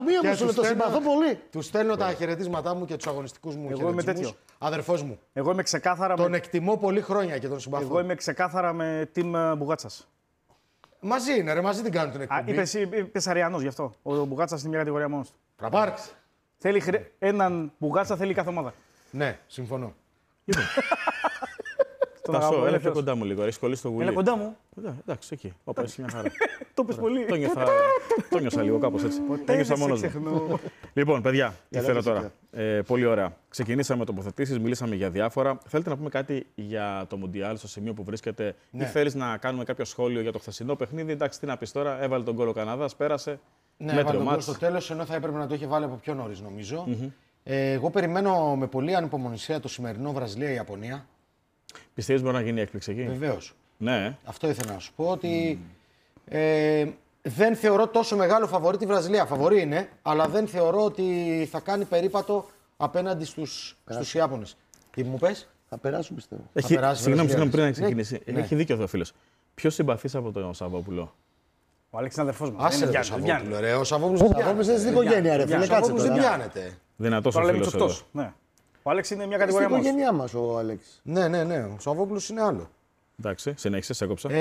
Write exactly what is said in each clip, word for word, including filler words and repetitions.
Μία μου σου λέω, το συμπαθώ πολύ. Του στέλνω τα χαιρετίσματά μου και του αγωνιστικού μου χαιρετισμούς. Αδερφός μου. Εγώ είμαι ξεκάθαρα. Τον με... εκτιμώ πολύ χρόνια και τον συμπαθώ. Εγώ είμαι ξεκάθαρα με team Μπουγάτσας. Μαζί είναι, ρε, μαζί την κάνουν την εκπομπή. Είπες, είπες Αριανός γι' αυτό. Ο Μπουγάτσας είναι μια κατηγορία μόνος του. Τραπάρξ. Θέλει χρε... έναν Μπουγάτσα, θέλει κάθε ομάδα. Ναι, συμφωνώ. Τάσο, έλα πιο κοντά μου λίγο. Έχεις κολλήσει στο γουλί. Έλα κοντά μου. Εντάξει, εκεί. Όπα, είσαι μια χαρά. Το πες πολύ. Το νιώθα, το νιώσα λίγο κάπως έτσι. Το νιώσα μόνος μου. Λοιπόν, παιδιά, τι θέλω τώρα. Ε, πολύ ωραία. Ξεκινήσαμε με τοποθετήσεις, μιλήσαμε για διάφορα. Θέλετε να πούμε κάτι για το Μουντιάλ στο σημείο που βρίσκεται, ναι. Ή θέλεις να κάνουμε κάποιο σχόλιο για το χθεσινό παιχνίδι? Εντάξει, τι να πεις τώρα, έβαλε τον γκολ ο Καναδάς, πέρασε. Ναι, έβαλε τον γκολ στο τέλος, ενώ θα έπρεπε να το είχε βάλει από πιο νωρίς, νομίζω. Mm-hmm. Ε, εγώ περιμένω με πολύ ανυπομονησία το σημερινό Βραζιλία-Ιαπωνία. Πιστεύεις μπορεί να γίνει έκπληξη εκεί? Βεβαίως. Ναι. Αυτό ήθελα να σου πω, ότι mm. ε, δεν θεωρώ τόσο μεγάλο φαβορί τη Βραζιλία. Φαβορί είναι, αλλά δεν θεωρώ ότι θα κάνει περίπατο απέναντι στους, στους Ιάπωνες. Τι μου πες? Θα περάσουν, πιστεύω. Έχει... Συγγνώμη, συγγνώμη, πριν να ξεκινήσει. Ναι. Έχει δίκιο εδώ ο φίλος. Ποιος συμπαθείς από τον Σαββόπουλο? Ο Αλέξης είναι αδερφός μας. Άσε το Σαββόπουλο, ρε. Ο Σαββόπουλος δεν πιάνεται. στην οικογένεια, ρε. Ο Σαββόπουλος δεν πιάνεται. Δυνατός ο φίλος εδώ. Ναι. Ο Αλέξης είναι μια κατηγορία μόνος. Στην οικογένειά μας ο Αλέξης. Ναι, ναι, ναι. Ο Σαββόπουλος είναι άλλο. Εντάξει, συνέχισε, σε έκοψα.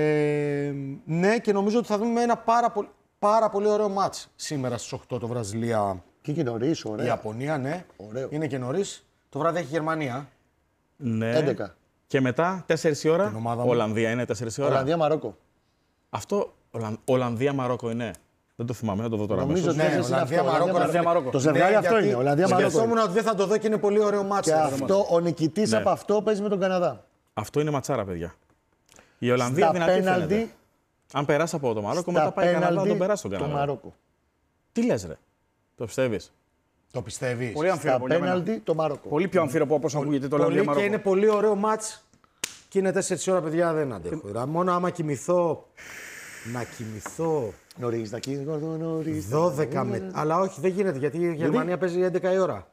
Ε, ναι, και νομίζω ότι θα δούμε ένα πάρα πολύ, πάρα πολύ ωραίο μάτς σήμερα στις οκτώ το Βραζιλία. Και και νωρίς, ωραία. Η Ιαπωνία, ναι. Ωραίο. Είναι και νωρίς. Το βράδυ έχει Γερμανία. Ναι. έντεκα. Και μετά τέσσερις η ώρα. Ολλανδία είναι τέσσερις η ώρα. Ολλανδία-Μαρόκο. Αυτό Ολλανδία-Μαρόκο είναι. Δεν το θυμάμαι, να το δω τώρα. Νομίζω ότι ναι, Ολλανδία-Μαρόκο. Το ζευγάρι αυτό είναι. Ολλανδία-Μαρόκο. Σκεφτόμουν ότι δεν θα το δω και είναι πολύ ωραίο μάτς. Και αυτό, ο νικητής ναι. από αυτό παίζει με τον Καναδά. Αυτό είναι ματσάρα, παιδιά. Η Ολλανδία δυνατή φαίνεται. Αν περάσει από το Μαρόκο, μετά πάει Καναδά να τον περάσει τον Καναδά. Μαρόκο. Τι λες, ρε? Το πιστεύεις? Το πιστεύεις? Πολύ αμφίροπο. Στα πέναλτι το Μαρόκο. Πολύ πιο αμφίροπο όπως ακούγεται το Ολλανδία-Μαρόκο. Και είναι πολύ ωραίο μάτς. Και είναι τέσσερις ώρα, παιδιά, δεν αντέχω. Μόνο άμα κοιμηθώ. Να κοιμηθώ. Νωρίς, να κοιμηθώ νωρίς. δώδεκα με. Αλλά όχι, δεν γίνεται γιατί η Γερμανία παίζει έντεκα η ώρα.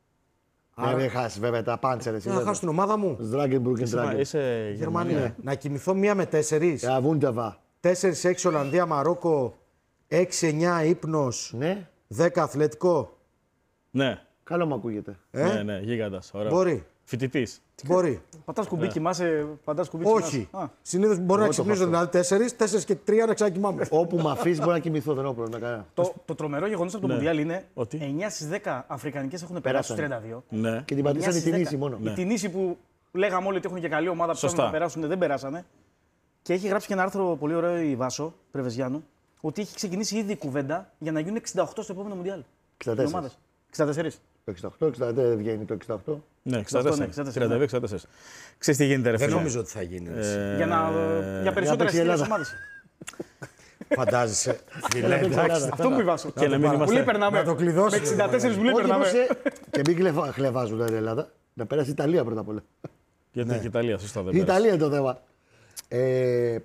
Δεν έχει χάσει βέβαια τα πάντσερ. Να χάσω την ομάδα μου. Σδράγκενμπουργκ και Σδράγκεν. Είσαι Γερμανία. Να κοιμηθώ μία με τέσσερις. Ε, Αβούνταβα. τέσσερις έξι Ολλανδία, Μαρόκο. έξι εννιά ύπνος. Ναι. δέκα αθλητικό. Ναι. Καλό μου ακούγεται. Ε? Ναι, ναι, γίγαντας. Ωραία. Μπορεί. Φοιτητής. Μπορεί. Πατάς κουμπί, κοιμάσαι. Πατάς κουμπί, Όχι. Συνήθως μπορώ να ξυπνήσω δηλαδή τέσσερις, τέσσερις και τρία να ξανακοιμάμαι. Όπου με αφήσει μπορεί να κοιμηθώ, δεν έχω πρόβλημα. Το, το τρομερό γεγονός από το Ναι. Μουντιάλ είναι Ότι? εννιά στις δέκα Αφρικανικές έχουν περάσει στους τριάντα δύο. Ναι. Και την πατήσαν η Τινήση μόνο. Η Τινήση που λέγαμε όλοι ότι έχουν και καλή ομάδα που θέλουν να περάσουν, δεν περάσανε. Και έχει γράψει και ένα άρθρο πολύ ωραίο η Βάσο Πρεβεζιάνου ότι έχει ξεκινήσει ήδη η κουβέντα για να γίνουν εξήντα οκτώ στο επόμενο Μουντιάλ. εξήντα τέσσερα. εξήντα τέσσερα. Το εξήντα οκτώ, εξήντα τέσσερα δεν βγαίνει το εξήντα οκτώ. Ναι, εξήντα τέσσερα. εξήντα τέσσερα. τριάντα δύο εξήντα τέσσερα. Ξέρεις τι γίνεται, ρε φίλε? Δεν νομίζω ότι θα γίνει. Ε, Για, να, για περισσότερες χίλιες ομάδες. Φαντάζεσαι. Φιλέ, εντάξει. Αυτό που βάζω. Και να μην είμαστε- Πολύ περνάμε. Να το κλειδώσουμε. Με εξήντα τέσσερα που λέει Όχι, περνάμε. όμως, ε, και μην κλεβα- χλεβάζουν την Ελλάδα. Να περάσει η Ιταλία πρώτα απ' όλα. Γιατί και η Ιταλία, σωστά δεν Η πέρασε. Ιταλία είναι το θέμα. Ε,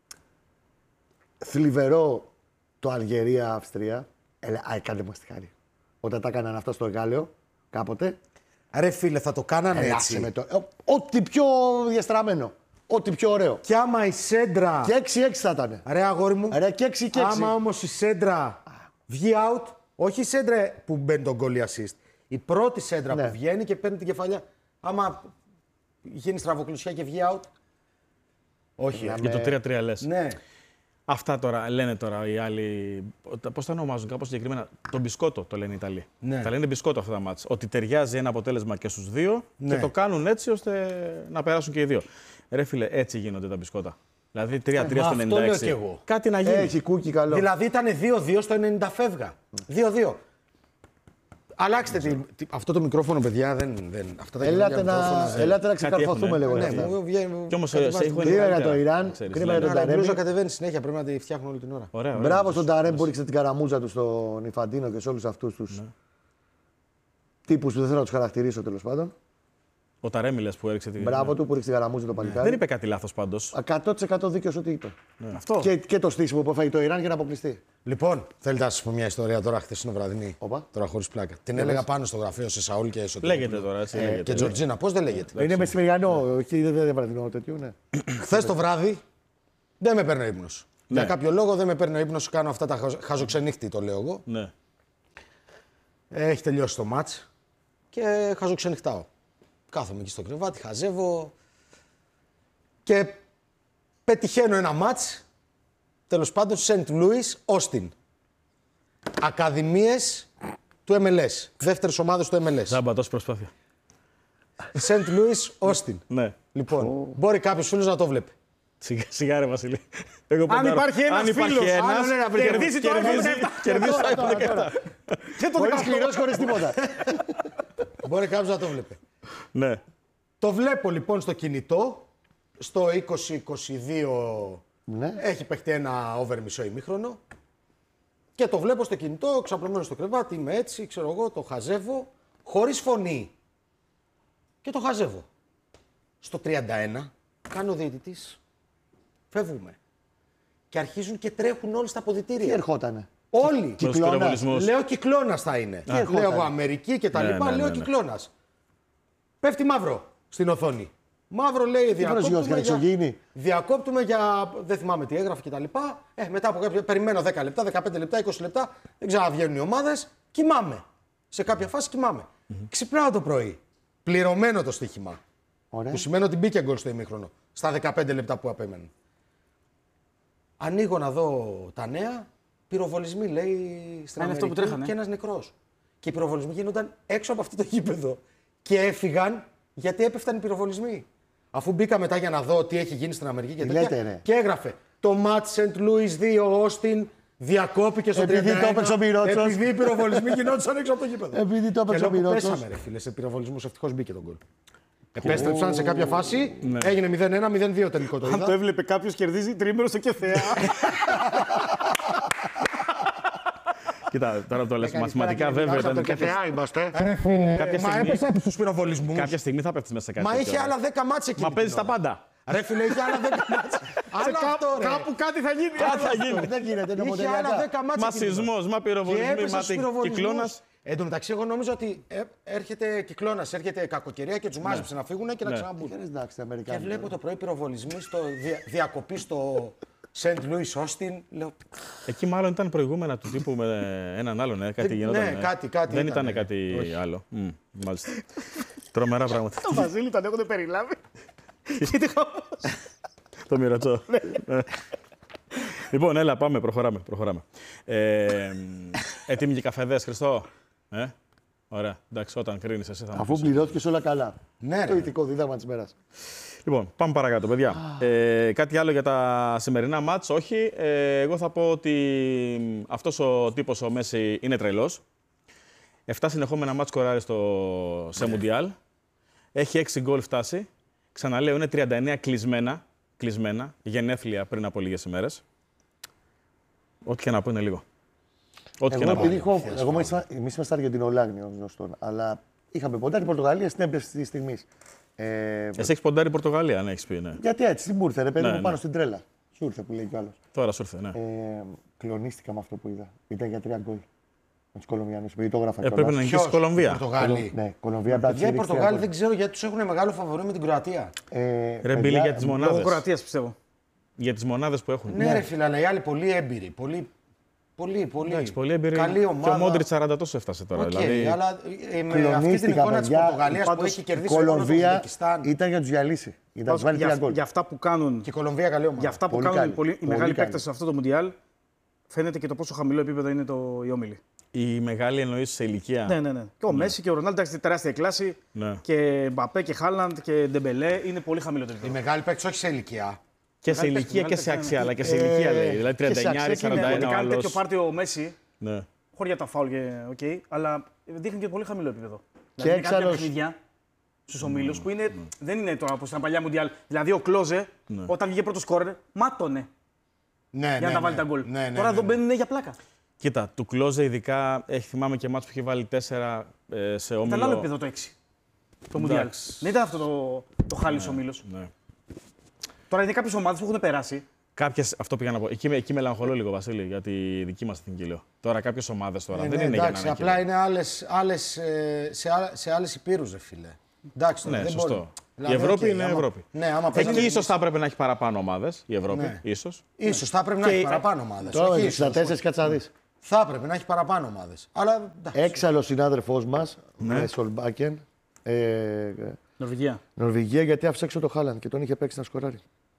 θλιβερό το Αλγερία-Αυστρία. Έλα, α, κάντε μας τη χάρη. Όταν τα έκαναν αυτά στο Εγάλεο, κάποτε. Ρε φίλε, θα το κάνανε Ελάσε έτσι. με το. ε, Ό,τι πιο διαστραμμένο. Ό,τι πιο ωραίο. Κι άμα η σέντρα. Και έξι έξι θα ήταν. Ρε αγόρι μου. Ρε και έξι και έξι. Άμα όμως η σέντρα βγει out, όχι η σέντρα που μπαίνει τον goal assist. Η πρώτη σέντρα Ναι. που βγαίνει και παίρνει την κεφαλιά. Άμα γίνει στραβοκλουσιά και βγει out. Όχι. Για το τρία τρία λες. Ναι. Αυτά τώρα λένε τώρα οι άλλοι. Πώς τα ονομάζουν, κάπως συγκεκριμένα. Το μπισκότο το λένε οι Ιταλοί. Ναι. Τα λένε μπισκότο αυτά τα μάτς. Ότι ταιριάζει ένα αποτέλεσμα και στους δύο Ναι. και το κάνουν έτσι ώστε να περάσουν και οι δύο. Ρε φίλε, έτσι γίνονται τα μπισκότα. Δηλαδή τρία τρία μα στο αυτό ενενήντα έξι. λέω κι εγώ. Κάτι να γίνει. Έχει κούκι καλό. Δηλαδή ήταν δύο δύο στο ενενήντα φεύγα. δύο δύο. Αλλάξτε τη, τη- αυτό το μικρόφωνο, παιδιά. Δεν, δεν, αυτά τα Ελάτε καινούργια να, μικρόφωνα δεν- ελάτε να Κάτι ξεκαρφωθούμε έχουνε. λίγο. Ναι, αυτά. μου βγαίνει- Κι όμως, κατεβάζει σε την- έχουν Κρίμα για καλύτερα, το Ιράν, ξέρεις, κρίμα δηλαδή. για τον Άρα η μπλούζα Ταρέμι. κατεβαίνει συνέχεια. Πρέπει να τη φτιάχνουν όλη την ώρα. Ωραία, ωραία. Μπράβο στον Ταρέμ που ρίξε την καραμούζα του στον Ιφαντίνο και σε όλου αυτού του τύπου που δεν θέλω να του χαρακτηρίσω τέλο πάντων. Ο Ταρέμι λες που έριξε την. Μπράβο του που ρίξε την καραμούζα το παλικάρι. Δεν είπε κάτι λάθος πάντως. εκατό τοις εκατό δίκαιο ό,τι είπε. Αυτό. Και, και το στήσιμο που έφαγε το Ιράν για να αποκλειστεί. Λοιπόν, θέλετε να σα πω μια ιστορία τώρα χθεσινό βραδινή. Όπα. Τώρα χωρί πλάκα. Την έλεγα πάνω στο γραφείο σε Σαούλ και Εσωτήρη. Λέγεται τώρα, έτσι. λέγεται. Και Τζορτζίνα, πώ δεν λέγεται. Είναι μεσημεριανό, όχι δεν είναι βραδινό τέτοιο, ναι. Χθε το βράδυ δεν με παίρνει ο ύπνο. Ναι. Για κάποιο λόγο δεν με παίρνει ο ύπνο, κάνω αυτά τα χαζο- χαζοξενύχτη, το λέω εγώ. Ναι. Έχει τελειώσει το μάτς και χαζοξενυχτάω. Κάθομαι εκεί στο κρεβάτι, χαζεύω και πετυχαίνω ένα μάτς, τέλος πάντων, Σεντ Λούις Όστιν. Ακαδημίες του εμ ελ ες, δεύτερες ομάδες του εμ ελ ες. Ζάμπα, τόση προσπάθεια. Σεντ Λούις Όστιν. Ναι. Λοιπόν, oh. μπορεί κάποιος φίλος να το βλέπει. Σιγά, σιγά ρε Βασίλη. Εγώ αν υπάρχει ένας αν υπάρχει φίλος, ένας, άλλο, ναι, κερδίζει το κερδίζει, κερδίζει το iPhone δεκαεπτά. Και το Χωρίς σκληρός, χωρίς τίποτα. Μπορεί κάποιος να το βλέπει. Ναι. Το βλέπω λοιπόν στο κινητό, στο είκοσι είκοσι δύο Ναι. έχει παιχτεί ένα over μισό ημίχρονο και το βλέπω στο κινητό, ξαπλωμένο στο κρεβάτι, είμαι έτσι, ξέρω εγώ, το χαζεύω, χωρίς φωνή και το χαζεύω. Στο τριάντα ένα κάνει ο διαιτητής, φεύγουμε και αρχίζουν και τρέχουν όλοι στα Τι αποδυτήρια. ερχότανε. Όλοι. Κυκλώνας. Λέω Κυκλώνας θα είναι. Τι ερχόταν. Λέω εγώ Αμερική και τα Ναι, λοιπά, ναι, λέω ναι, ναι. Κυκλώνας. Πέφτει μαύρο στην οθόνη. Μαύρο λέει διακόπτουμε για... εξωγήινη. διακόπτουμε για... Δεν θυμάμαι τι έγραφε και τα λοιπά. Ε, μετά από κάποιο... Περιμένω δέκα λεπτά, δεκαπέντε λεπτά, είκοσι λεπτά. Δεν ξαναβγαίνουν οι ομάδες. Κοιμάμαι. Σε κάποια φάση κοιμάμαι. Mm-hmm. Ξυπνάω το πρωί. Πληρωμένο το στοίχημα. Ωραία. Που σημαίνει ότι μπήκε γκολ στο ημίχρονο. Στα δεκαπέντε λεπτά που απέμεναν. Ανοίγω να δω τα νέα. Πυροβολισμοί λέει στην Είναι αυτό που Αμερική τρέχανε. και ένας νεκρός. Και οι πυροβολισμοί γίνονταν έξω από αυτό το γήπεδο. Και έφυγαν γιατί έπεφταν οι πυροβολισμοί. Αφού μπήκα μετά για να δω τι έχει γίνει στην Αμερική και Τι τέτοια. λέτε, ρε. Και έγραφε το match Σεντ Λούις δύο Όστιν διακόπηκε στο Επειδή τριάντα ένα. το έπαιξε ο Μιρότσος. Επειδή οι πυροβολισμοί γινόντουσαν έξω από το γήπεδο. Επειδή το έπαιξε ο Και λέω, Μιρότσος. πέσαμε ρε φίλε σε πυροβολισμούς, ευτυχώς μπήκε τον γκολ. Επέστρεψαν σε κάποια φάση, έγινε μηδέν ένα μηδέν δύο τελικό το Αν το είδα. έβλεπε κάποιο, κερδίζει τρίμερο στο Κεφέα. Κοίτα, τώρα το λες μαθηματικά βέβαια. Ήταν κάποια... είμαστε. κάποια Μα στιγμή- έπεσα στους πυροβολισμούς. Κάποια στιγμή θα πέφτεις μέσα σε κάτι. Μα τέτοιο. είχε άλλα δέκα μάτς εκείνη. Μα την παίζεις τα ώρα. πάντα. Ρε φίλε, είχε άλλα δέκα μάτς. Άλλο αυτό ρε. Κάπου κάτι θα γίνει. Κάτι θα γίνει. Δεν γίνεται, είναι Είχε άλλα μοντελιακά. δέκα μάτς Μα εκείνη την ώρα. σεισμός, μα Και πυροβολισμοί, έπεσα μα στους πυροβολισμούς. κυκλώνας. Εν τω μεταξύ, εγώ νόμιζα ότι ε, έρχεται κυκλώνας, έρχεται κακοκαιρία και τους μάζεψε να φύγουν και να Ναι. ξαναμπούν. Δεν εντάξει, τα Και Αμερικάνικα. βλέπω το πρωί πυροβολισμοί στο δια, διακοπή στο Σεντ Λούις Όστιν. Λέω, Εκεί μάλλον ήταν προηγούμενα του τύπου με έναν άλλον. Ε, κάτι Ναι, γινόταν. κάτι- κάτι Δεν ήταν, ήταν ναι. κάτι Όχι. άλλο. Μμ, μάλιστα. Τρομερά πράγματα. Το Βασίλη τον έχουν περιλάβει. Γιατί χαμός. Το μοιρατσό. Ναι. Λοιπόν, έλα, πάμε, προχωράμε. προχωράμε. Ε, έτοιμοι για καφεδές, Χριστό. Ε, ωραία, εντάξει, όταν κρίνεις εσύ θα μου Αφού πεις. πληρώθηκε όλα καλά. Ναι, Το ρε. ηθικό δίδαγμα της μέρας. Λοιπόν, πάμε παρακάτω, παιδιά. Ε, κάτι άλλο για τα σημερινά μάτς, όχι. Ε, εγώ θα πω ότι αυτός ο τύπος, ο Μέση, είναι τρελός. Εφτά συνεχόμενα μάτς σκοράρει στο, σε Μουντιάλ. Έχει έξι γκολ φτάσει. Ξαναλέω, είναι τριάντα εννέα κλεισμένα, κλεισμένα, γενέθλια πριν από λίγες ημέρες. Ό,τι και να πω είναι λίγο. Ό,τι και Εγώ να πω. επειδή έχω. Εγώ ήμασταν- εμείς είμαστε Αργεντινολάγνοι ως γνωστόν. Αλλά είχαμε ποντάρει την Πορτογαλία στην έμπνευση τη στιγμή. Ε, Εσύ έχεις ποντάρει Πορτογαλία, αν έχεις πει, ναι. γιατί έτσι, τι μου ήρθε, ρε παιδί Ναι, μου, ναι. πάνω στην τρέλα. Σου ήρθε που λέει κι άλλο. Τώρα σου ήρθε, ναι. Ε, κλονίστηκα με αυτό που είδα. Ήταν για τρία γκολ. Με του Κολομβιανού. Επειδή το έγραφα Ε, πρέπει να νικήσει η Ποιος? Κολομβία. Οι Πορτογάλοι. Ναι, Κολομβία Παιδιά, οι μπράτσι. Πορτογάλοι δεν ξέρω γιατί τους έχουν μεγάλο φαβορί με την Κροατία. Ε, Ρε Μπίλη, για τις Λόγω μονάδες. Κροατίας πιστεύω. Για τις μονάδες που έχουν. Ναι, ρε φίλε, αλλά οι άλλοι πολύ έμπειροι. Πολύ, πολύ, πολύ. Εντάξει, πολύ εμπειρή. Καλή Και ομάδα. ο Μόντριτ σαράντα τόσο έφτασε τώρα. Οκ, δηλαδή... αλλά ε, με αυτή την Κλονίστηκα, εικόνα της παιδιά. Πορτογαλίας που Πάντως, έχει η κερδίσει όλο το Κολομβία Ουσμπεκιστάν. ήταν για να του διαλύσει. Ήταν να του βάλει για, τρία γκολ. για αυτά που κάνουν, Και η Κολομβία καλή ομάδα. για αυτά που Πολύ κάνουν καλή. οι, πολύ, οι Πολύ μεγάλοι καλή. παίκτες σε αυτό το Μουντιάλ, φαίνεται και το πόσο χαμηλό επίπεδο είναι το, οι όμιλοι. Η μεγάλη εννοείς σε ηλικία. Ναι, ναι, ναι. Και ο Μέση και ο Ρονάλντο, εντάξει, τεράστια κλάση. Ναι. Και Μπαπέ και Χάλαντ και Ντεμπελέ είναι πολύ χαμηλό το Οι επίπεδο. μεγάλοι παίκτες όχι σε ηλικία. Και σε Μεγάλη ηλικία παίκτης, και σε μεγάλη αξία, αλλά και παίκτης, σε ναι. ηλικία Ε, λέει. Δηλαδή και σε τριάντα εννιά, αξία και σαράντα ένα Ότι ο κάνει τέτοιο άλλος. πάρτι ο Μέση, Ναι. χωρί για τα φάουλ και οκ, αλλά δείχνει και πολύ χαμηλό επίπεδο. Και Δηλαδή είναι κάποια έξαλλος- παιχνίδια στου ομίλου που είναι, δεν είναι τώρα όπω ήταν παλιά Μουντιάλ. Δηλαδή ο Κλόζε, όταν βγήκε πρώτο σκόρερ, μάτωνε Ναι, για ναι, να τα ναι. βάλει τα γκολ. Ναι, ναι, Τώρα ναι, εδώ ναι. μπαίνουν για πλάκα. Κοίτα, του Κλόζε ειδικά έχει θυμάμαι και μάτς που είχε βάλει τέσσερα ε, σε όμιλο. Ήταν άλλο επίπεδο το έξι. Το Μουντιάλ. Εντάξει. Δεν ήταν αυτό το, το χάλι ο όμιλο. Ναι. Τώρα είναι κάποιε ομάδε που έχουν περάσει. Κάποιες, αυτό πήγα να πω. Εκεί, εκεί μελαγχολώ λίγο, Βασίλη, για τη δική μας εθνική λέω. Τώρα κάποιες ομάδες τώρα Ναι, δεν ναι, είναι εντάξει, για να είναι απλά εκεί. είναι άλλες, άλλες, ε, σε, άλλα- σε άλλες υπήρους, ρε φίλε. Εντάξει, τώρα, Ναι, δεν σωστό. μπορεί. Η Δηλαδή, Ευρώπη οκ, είναι άμα- Ευρώπη. Ναι, άμα Εκεί παίζει- ίσως θα έπρεπε να έχει παραπάνω ομάδες η Ευρώπη. Ναι. Ίσως. Ίσως θα πρέπει να Και- έχει παραπάνω ομάδες. Τώρα όχι το ίσως. εξήντα τέσσερα κάτσε να δεις. Θα έπρεπε να έχει παραπάνω ομάδες. Αλλά έξαλλο συνάδελφός μας, Ναι. με Σολμπάκεν, ε, Νορβηγία. Νορβηγία, γιατί άφησε έξω το Χάλαντ και τον είχε παίξει να σκοράρει.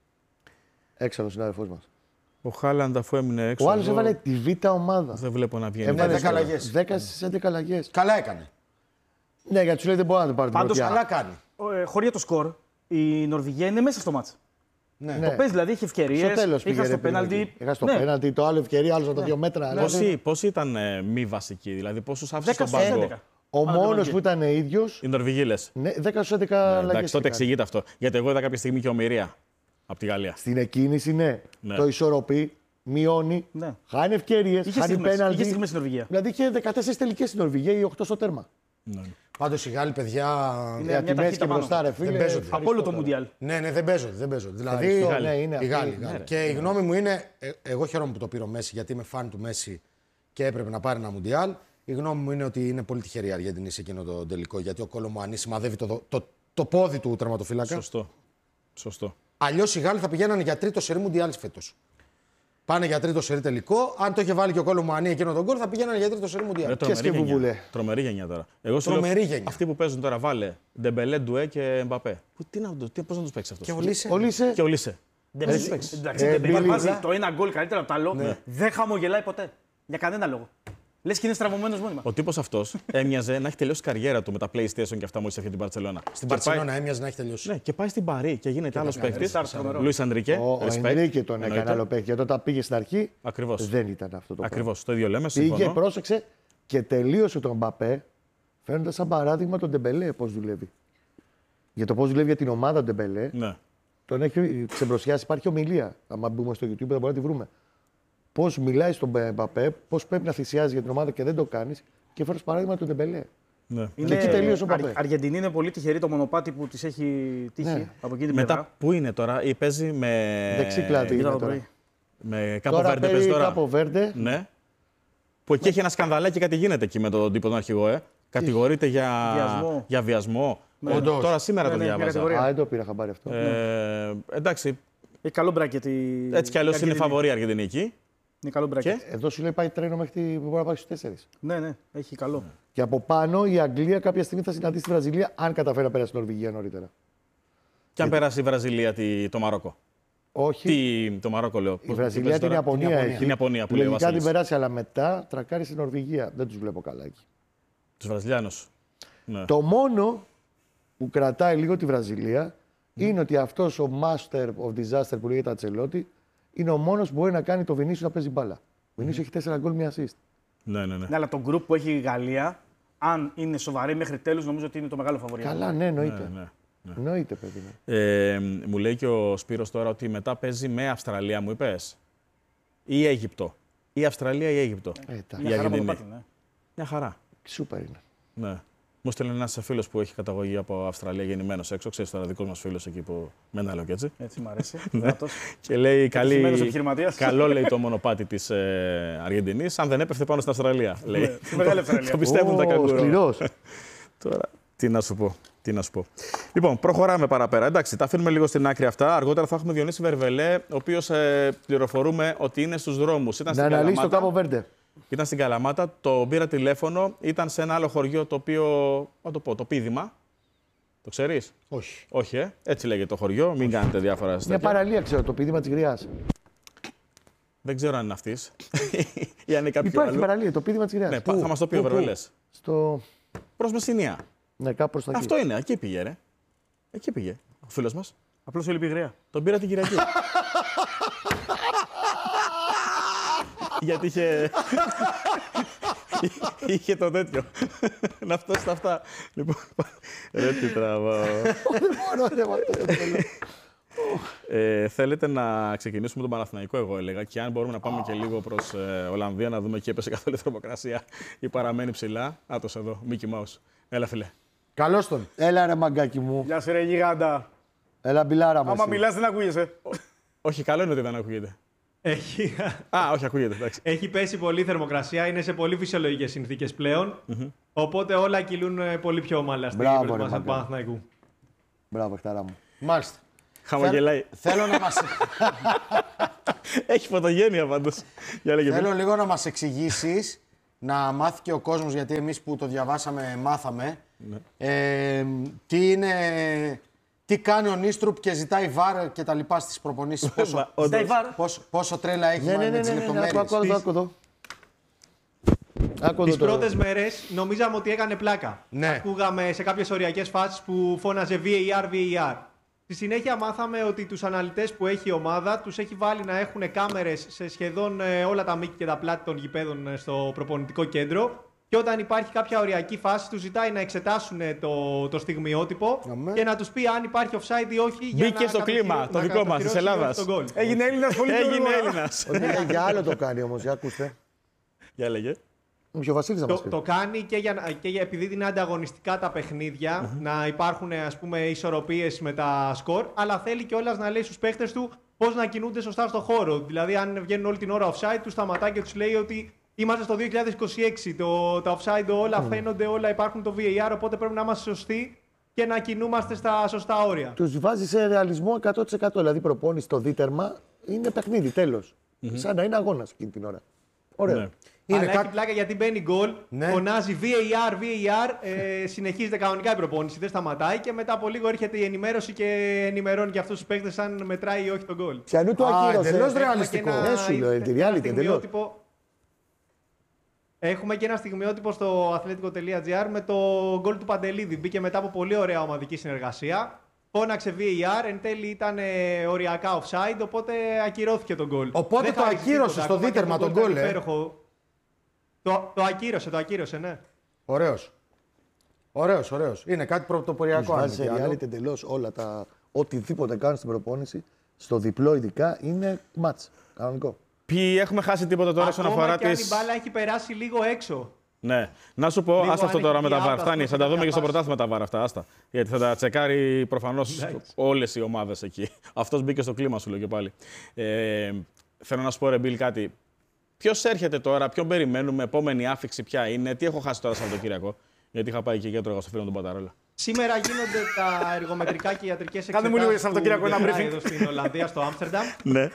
Έξαλλο συνάδελφός μας. Ο Χάλαντ αφού έμεινε έξω. Ο άλλος εγώ έβαλε τη β' ομάδα. Δεν βλέπω να βγαίνει. Έβαλε δέκα αλλαγές. δέκα στις έντεκα αλλαγές. καλά έκανε. Ναι, γιατί σου λέει δεν μπορεί να το πάρει την Πάντως, πρωτιά. Καλά κάνει. Ε, χωρί το σκορ, η Νορβηγία είναι μέσα στο μάτς. Ναι. Ναι. Το παίζει δηλαδή, έχει ευκαιρίες. Στο τέλος πήγε. Είχα στο ρε, παιδί μου, πέναλτι. εκεί. Είχα στο Ναι. πέναλτι, το άλλο ευκαιρία, άλλο από τα δύο μέτρα. αλλά δεν- Πόσοι, πόσοι ήταν ε, μη βασικοί, δηλαδή πόσους άφησε δέκα στον στους πάγκο. έντεκα. Ο Αλλά δεν μόνος βγήκε. που ήταν ίδιος, Οι Νορβηγοί λες. ναι, δέκα στους έντεκα Ε, αλλαγές. Εντάξει, τότε είχε κάνει. εξηγείται αυτό. Γιατί εγώ είδα κάποια στιγμή και ομοιρία από τη Γαλλία. Στην εκκίνηση, ναι. Ναι. Το ισορροπεί, μειώνει, Ναι. χάνει ευκαιρίες, Είχε χάνει στιγμές, είχε πέναλτι. στιγμές στην Νορβηγία. Δηλαδή είχε δεκατέσσερις τελικές στην Νορβηγία ή οκτώ στο τέρμα. Ναι. Πάντως οι Γάλλοι, παιδιά. Είναι Για μια τη μέση και ταχύτητα πάνω. μπροστά, ρε φίλε. Δεν παίζονται. ευχαριστώ Από όλο το τώρα. Μουντιάλ. Ναι, ναι, δεν παίζονται. Δεν παίζονται. Δηλαδή, Ευχαριστώ, οι ναι, είναι Γάλλοι. αυτοί. οι Γάλλοι. Ναι, Και η γνώμη μου είναι. ε, εγώ χαίρομαι που το πήρε ο Μέση, γιατί είμαι φαν του Μέση και έπρεπε να πάρει ένα Μουντιάλ. Η γνώμη μου είναι ότι είναι πολύ τυχερή η Αργεντινή σε εκείνο το τελικό. Γιατί ο Κόλο Μουανί σημαδεύει το, το, το πόδι του τερματοφύλακα. Σωστό. Σωστό. Αλλιώς οι Γάλλοι θα πηγαίνανε για τρίτο σερί Μουντιάλ φέτος. Πάνε για τρίτο σερί τελικό. Αν το είχε βάλει και ο Κόλο Μουανί εκείνο τον γκολ, θα πηγαίνανε για τρίτο σερί Μουντιάλ. Ρε, Και τρομερή σκευού γενιά. βουλέ. Τρομερή γενιά τώρα. Εγώ σου Τρομερή λέω, γενιά. αυτοί που παίζουν τώρα, βάλε Ντεμπελέ, Ντουέ και Μπαπέ. Πού- Τι να, το- τι- πώς να τους παίξει αυτός. Και ο Λίσε. Ο Λίσε, Και ο Λίσε. Δεν Έτσι. παίζει. παίξει. Εντάξει, Ε, δεν παίζει. Μπίλι, Βάζει ναι. το ένα γκολ καλύτερα από το άλλο. Δεν χαμογελάει ποτέ. Για κανένα λόγο. Λες και είναι στραβωμένος μόνιμα. Ο τύπος αυτός έμοιαζε να έχει τελειώσει την καριέρα του με τα PlayStation και αυτά μόλις έφυγε την Μπαρτσελώνα. Στην Παρσελόνα έμοιαζε να έχει τελειώσει. Ναι, και πάει στην Παρί και γίνεται άλλο παίκτη. Ριστάρ, τρομερό. Λουίς Ανδρικέ. ο, ο Ενρίκε τον έκανε άλλο παίκτη. Γιατί όταν πήγε στην αρχή, Ακριβώς. δεν ήταν αυτό το πράγμα. Ακριβώς. Το ίδιο λέμε. Πήγε, Συμφωνώ. πρόσεξε και τελείωσε τον Μπαπέ, φέρνοντα σαν παράδειγμα τον Ντεμπελέ πώς δουλεύει. Για το πώς δουλεύει για την ομάδα τον Ντεμπελέ, Ναι. τον έχει ξεμπροσιάσει. Υπάρχει ομιλία. Αν μπούμε στο YouTube, θα μπορούμε να τη βρούμε. Πώς μιλάει στον Μπαπέ, πώς πρέπει να θυσιάζει για την ομάδα και δεν το κάνει. Και φέρνει παράδειγμα τον Ντεμπελέ. Ναι. Και εκεί τελείωσε ο Μπαπέ. Αρ- Αργεντινή είναι πολύ τυχερή το μονοπάτι που τη έχει τύχει Ναι. από εκείνη την Μετά πλευρά. πού είναι τώρα, ή παίζει με. Δεξί πλάτη. Είδα είναι το τώρα. πρωί. Με Κάπο Τώρα Βέρντε παίζει παίζει τώρα. Κάπο Βέρντε. Ναι. Που εκεί έχει ένα σκανδαλάκι, κάτι γίνεται εκεί με τον τύπο τον αρχηγό, ε. Κατηγορείται για Βιασμό. για βιασμό. Ναι. Ε, Όντως. Τώρα σήμερα Ναι, το ναι, μια διάβαζα. κατηγορία. Α, δεν το πήρα χαμπάρι αυτό. Ε, εντάξει, Έχει καλό μπράκετ. η- έτσι κι αλλιώ η είναι Αργεντινή. φαβορή η Αργεντινή εκεί. Είναι καλό μπράκετ. Και? Εδώ σου λέει πάει τρένο μέχρι τη- που μπορεί να πάει στους τέσσερις. Ναι, ναι, έχει καλό. Και από πάνω η Αγγλία κάποια στιγμή θα συναντήσει τη Βραζιλία, αν καταφέρει να περάσει την Νορβηγία νωρίτερα. Και αν περάσει η Βραζιλία τη- το Μαρόκο. Όχι. Τι, το Μαρόκο λέω. Η Βραζιλία την Ιαπωνία έχει. Την Ιαπωνία που λέει ο Λογικά την Βασίλης. περάσει, αλλά μετά τρακάρει στην Νορβηγία. Δεν του βλέπω καλά εκεί. Τους Βραζιλιάνους. Ναι. Το μόνο που κρατάει λίγο τη Βραζιλία είναι ότι αυτό ο master of disaster που λέγεται Ατσελότη είναι ο μόνο που μπορεί να κάνει το Βινίσιο να παίζει μπάλα. Ο Βινίσιο έχει τέσσερα γκολ, μία assist. Ναι, ναι, ναι. Ναι, αλλά το group που έχει η Γαλλία, αν είναι σοβαρή μέχρι τέλους, νομίζω ότι είναι το μεγάλο φαβορί. Καλά, ναι, εννοείται. ναι, ναι. Εννοείται, παιδί μου. Ε, μου λέει και ο Σπύρος τώρα ότι μετά παίζει με Αυστραλία, μου είπες. Ή Αίγυπτο. Ή Αυστραλία ή Αίγυπτο. Ε, τα- Η Μια χαρά Αργεντινή. μονοπάτι, ναι. Μια χαρά. Σούπερ είναι. Ναι. Μου στέλνει ένα φίλο που έχει καταγωγή από Αυστραλία, γεννημένο έξω. Ξέρει τώρα, δικό μα φίλο εκεί που με ένα λέω και έτσι. Έτσι μ' αρέσει. Ναι. Δυνατός. Και λέει Επιτυχημένος καλή. επιχειρηματίας. Καλό λέει το μονοπάτι τη ε, Αργεντινή, αν δεν έπεφτε πάνω στην Αυστραλία. Λέει. Ναι, στη Μεγάλη Αυστραλία. Το πιστεύουν τα Ω, καγκουρό. σκληρός. Τώρα, τι να σου πω. Τι να σου πω. Λοιπόν, προχωράμε παραπέρα. Εντάξει, τα αφήνουμε λίγο στην άκρη αυτά. Αργότερα θα έχουμε Διονύση Βερβελέ, ο οποίο ε, πληροφορούμε ότι είναι στου δρόμου. Ήταν, Να στην αναλύσει το Καλαμάτα. Κάπο Βέρντε. Ήταν στην Καλαμάτα, το πήρα τηλέφωνο, ήταν σε ένα άλλο χωριό το οποίο. Να το πω, το Πίδημα. Το ξέρει? Όχι. Όχι, ε. Έτσι λέγεται το χωριό. Μην κάνετε διάφορα Μια στοιχεία. παραλία, ξέρω, το πίδημα τη Γριά. Δεν ξέρω αν είναι αυτή. ή αν είναι κάποιο Υπάρχει άλλο. παραλία, το πίδημα τη Γριά. Ναι, πα- θα μα το πει ο Βερβελές. Στο. Προ Μεσσηνία. Ναι, κάπου προς τα εκεί. Αυτό είναι, εκεί πήγε, ρε. Εκεί πήγε. Ο φίλο μα. Απλώς η Γραία. Τον πήρα την Κυριακή. Γιατί είχε. είχε το τέτοιο. Να φτάσει στα αυτά. Λοιπόν. Ρε τι τραβάω. Δεν μπορώ, ρε, μα, δεν θέλω. Ε, θέλετε να ξεκινήσουμε τον Παναθηναϊκό, εγώ έλεγα. Και αν μπορούμε να πάμε και λίγο προς ε, Ολλανδία, να δούμε εκεί έπεσε καθόλου θερμοκρασία ή παραμένει ψηλά. Άτος εδώ, Μίκι Μάους. Έλα, φιλέ. Καλώς τον. Έλα, ρε μαγκάκι μου. Γεια σου ρε γιγάντα. Έλα, μπιλάρα μου. Άμα εσύ. μιλάς δεν ακούγεσαι. Όχι, καλό είναι ότι δεν ακούγεται. Έχει, Α, όχι, ακούγεται, εντάξει. έχει πέσει πολύ θερμοκρασία, είναι σε πολύ φυσιολογικές συνθήκες πλέον. Οπότε όλα κυλούν ε, πολύ πιο ομαλά στην Μπράβο, ρε, προετοιμασία του μαγκά. Παναθηναϊκού. Μπράβο, χταρά μου. Μάλιστα. Χαμογελάει. Θέλω να μας... Έχει φωτογένεια πάντως. Θέλω λίγο να μας εξηγήσεις, να μάθει και ο κόσμος, γιατί εμείς που το διαβάσαμε μάθαμε. Ναι. Ε, τι είναι... Τι κάνει ο Νίστρουπ και ζητάει βάρ και τα λοιπά στις προπονήσεις. Πόσο, πόσο, πόσο τρέλα έχει ναι, ναι, με τις ναι, ναι, λεπτομέρειες. Ναι, άκου εδώ. Τις πρώτες μέρες νομίζαμε ότι έκανε πλάκα. Ναι. Ακούγαμε σε κάποιες οριακές φάσεις που φώναζε βι έι αρ, βι έι αρ. Στη συνέχεια μάθαμε ότι τους αναλυτές που έχει η ομάδα τους έχει βάλει να έχουν κάμερες σε σχεδόν όλα τα μήκη και τα πλάτη των γηπέδων στο προπονητικό κέντρο. Και όταν υπάρχει κάποια οριακή φάση, του ζητάει να εξετάσουν το, το στιγμιότυπο Αμέ. και να του πει αν υπάρχει offside ή όχι. Μπήκε στο κλίμα, το δικό μας, της Ελλάδας. Έγινε Έλληνας πολύ Έγινε Έλληνας. Για άλλο το κάνει όμως, για ακούστε. Για λέγε. Ο Βασίλης θα το, μας πει. το κάνει και, για, και για, επειδή είναι ανταγωνιστικά τα παιχνίδια, mm-hmm. να υπάρχουν ας πούμε ισορροπίες με τα σκορ, αλλά θέλει κιόλας να λέει στους παίχτες του πώς να κινούνται σωστά στο χώρο. Δηλαδή, αν βγαίνουν όλη την ώρα offside, του σταματάει και του λέει ότι είμαστε στο δύο χιλιάδες είκοσι έξι, το, τα offside όλα mm. φαίνονται, όλα υπάρχουν το βι έι αρ, οπότε πρέπει να είμαστε σωστοί και να κινούμαστε στα σωστά όρια. Τους βάζει σε ρεαλισμό εκατό τοις εκατό, δηλαδή προπόνηση το δίτερμα είναι παιχνίδι, τέλος. Mm-hmm. Σαν να είναι αγώνας εκείνη την ώρα. Ωραία. Ναι. Είναι Αλλά κα... έχει πλάκα γιατί μπαίνει γκολ, ναι. φωνάζει βι έι αρ, βι έι αρ, ε, συνεχίζεται κανονικά η προπόνηση, δεν σταματάει και μετά από λίγο έρχεται η ενημέρωση και ενημερώνει και αυτούς τους παίκτες αν μετράει ή όχι τον γκολ. Πιανού το ακύρωσε. Εντελώς ρεαλιστικό. Ναι, σου λέω, τη reality, εντελώς. Έχουμε και ένα στιγμιότυπο στο αθλέτικο τελεία τζι άρ με το γκολ του Παντελίδη. Μπήκε μετά από πολύ ωραία ομαδική συνεργασία. Φώναξε βι έι αρ, εν τέλει ήταν οριακά offside, οπότε ακυρώθηκε το γκολ. Οπότε δεν το ακύρωσε στο δίτερμα τον γκολ. Ε. Το, το ακύρωσε, το ακύρωσε, ναι. Ωραίος. Ωραίος, ωραίος. Είναι κάτι πρωτοποριακό. Βάζει σε reality εντελώς όλα τα. Οτιδήποτε κάνουν στην προπόνηση, στο διπλό ειδικά, είναι μάτς. Κανονικό. Ποιοι έχουμε χάσει τίποτα τώρα όσον αφορά τις... τις... αν η μπάλα έχει περάσει λίγο έξω. Ναι. Να σου πω, άστα αυτό τώρα με τα βαρ. Φτάνει, θα τα δούμε και στο πρωτάθλημα τα βαρ αυτά. Άστα. Γιατί θα τα τσεκάρει προφανώς όλες οι ομάδες εκεί. Αυτός μπήκε στο κλίμα, σου λέω και πάλι. Ε, θέλω να σου πω, ρε Μπιλ, κάτι. Ποιος έρχεται τώρα, ποιον περιμένουμε, επόμενη άφηξη ποια είναι, τι έχω χάσει τώρα Σαββατοκύριακο. Γιατί είχα πάει και για το φίλο τον Παταρόλα. Σήμερα γίνονται τα εργομετρικά και ιατρικές εξετάσεις. Κάντε μου λίγο Σαββατοκύριακο ένα briefing εδώ στην Ολλανδία, στο Άμστερνταμ. Ναι.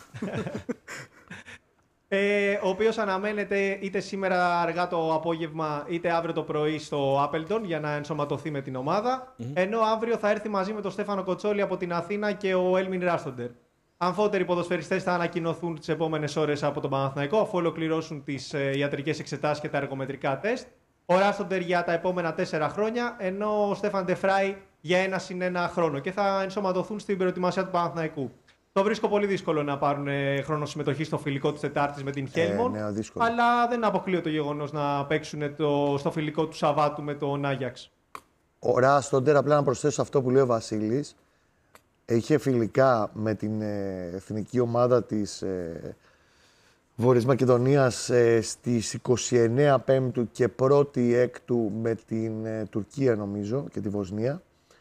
Ε, ο οποίος αναμένεται είτε σήμερα αργά το απόγευμα είτε αύριο το πρωί στο Appleton για να ενσωματωθεί με την ομάδα. Mm-hmm. Ενώ αύριο θα έρθει μαζί με τον Στέφανο Κοτσόλη από την Αθήνα και ο Έλμιν Ράστοντερ. Αμφότεροι ποδοσφαιριστές θα ανακοινωθούν τις επόμενες ώρες από τον Παναθηναϊκό αφού ολοκληρώσουν τις ε, ιατρικές εξετάσεις και τα εργομετρικά τεστ. Ο Ράστοντερ για τα επόμενα τέσσερα χρόνια, ενώ ο Στέφαν Ντεφράι για ένα συν ένα χρόνο και θα ενσωματωθούν στην προετοιμασία του Παναθηναϊκού. Το βρίσκω πολύ δύσκολο να πάρουν χρόνο συμμετοχή στο φιλικό της Τετάρτης με την Χέλμον. Ε, ναι, αλλά δεν αποκλείω το γεγονός να παίξουν το, στο φιλικό του Σαββάτου με τον Άγιαξ. Ο Ράστοντερ, απλά να προσθέσω αυτό που λέει ο Βασίλης, είχε φιλικά με την ε, εθνική ομάδα της ε, Βόρειας Μακεδονίας ε, στις είκοσι εννέα Πέμπτου και πρώτη Έκτου με την ε, Τουρκία, νομίζω, και τη Βοσνία.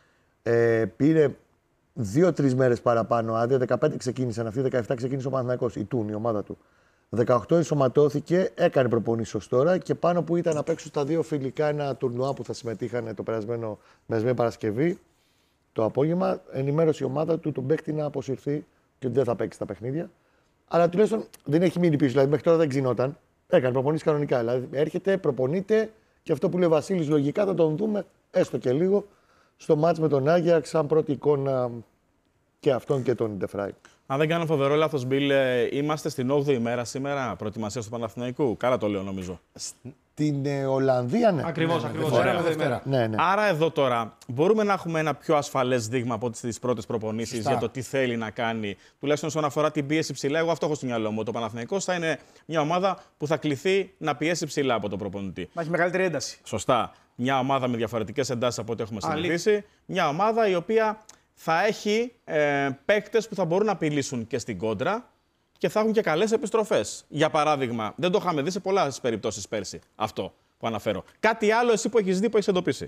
Ε, πήρε δύο-τρεις μέρες παραπάνω άδεια. δεκαπέντε ξεκίνησαν αυτοί, δεκαεπτά ξεκίνησε ο Παναθηναϊκός, η Τούν, η ομάδα του. δεκαοκτώ ενσωματώθηκε, έκανε προπονήσεις ως τώρα και πάνω που ήταν να παίξουν στα δύο φιλικά ένα τουρνουά που θα συμμετείχαν το περασμένο μεσμένη Παρασκευή. Το απόγευμα ενημέρωσε η ομάδα του τον παίκτη να αποσυρθεί και ότι δεν θα παίξει τα παιχνίδια. Αλλά τουλάχιστον δεν έχει μείνει πίσω. Δηλαδή μέχρι τώρα δεν ξυνόταν. Έκανε προπονήσεις κανονικά. Δηλαδή έρχεται, προπονείται και αυτό που λέει ο Βασίλης λογικά θα τον δούμε έστω και λίγο στο μάτς με τον Άγιαξ, σαν πρώτη εικόνα και αυτόν και τον Ντεφράι. Αν δεν κάνω φοβερό λάθος, Μπιλ, είμαστε στην όγδοη ημέρα σήμερα προετοιμασίας του Παναθηναϊκού. Καλά το λέω, νομίζω. Στην ε, Ολλανδία, ναι. Ακριβώς, ναι, ακριβώς. ναι, Ωραία, Δευτέρα. Ναι, ναι. Άρα εδώ τώρα μπορούμε να έχουμε ένα πιο ασφαλές δείγμα από τις πρώτες προπονήσεις για το τι θέλει να κάνει. Τουλάχιστον όσον αφορά την πίεση ψηλά, εγώ αυτό έχω στο μυαλό μου. Το Παναθηναϊκός θα είναι μια ομάδα που θα κληθεί να πιέσει ψηλά από τον προπονητή. Να έχει μεγαλύτερη ένταση. Σωστά. Μια ομάδα με διαφορετικές εντάσεις από ό,τι έχουμε συνηθίσει. Μια ομάδα η οποία θα έχει ε, παίκτες που θα μπορούν να απειλήσουν και στην κόντρα και θα έχουν και καλές επιστροφές. Για παράδειγμα, δεν το είχαμε δει σε πολλές περιπτώσεις πέρσι αυτό που αναφέρω. Κάτι άλλο εσύ που έχεις δει, που έχεις εντοπίσει.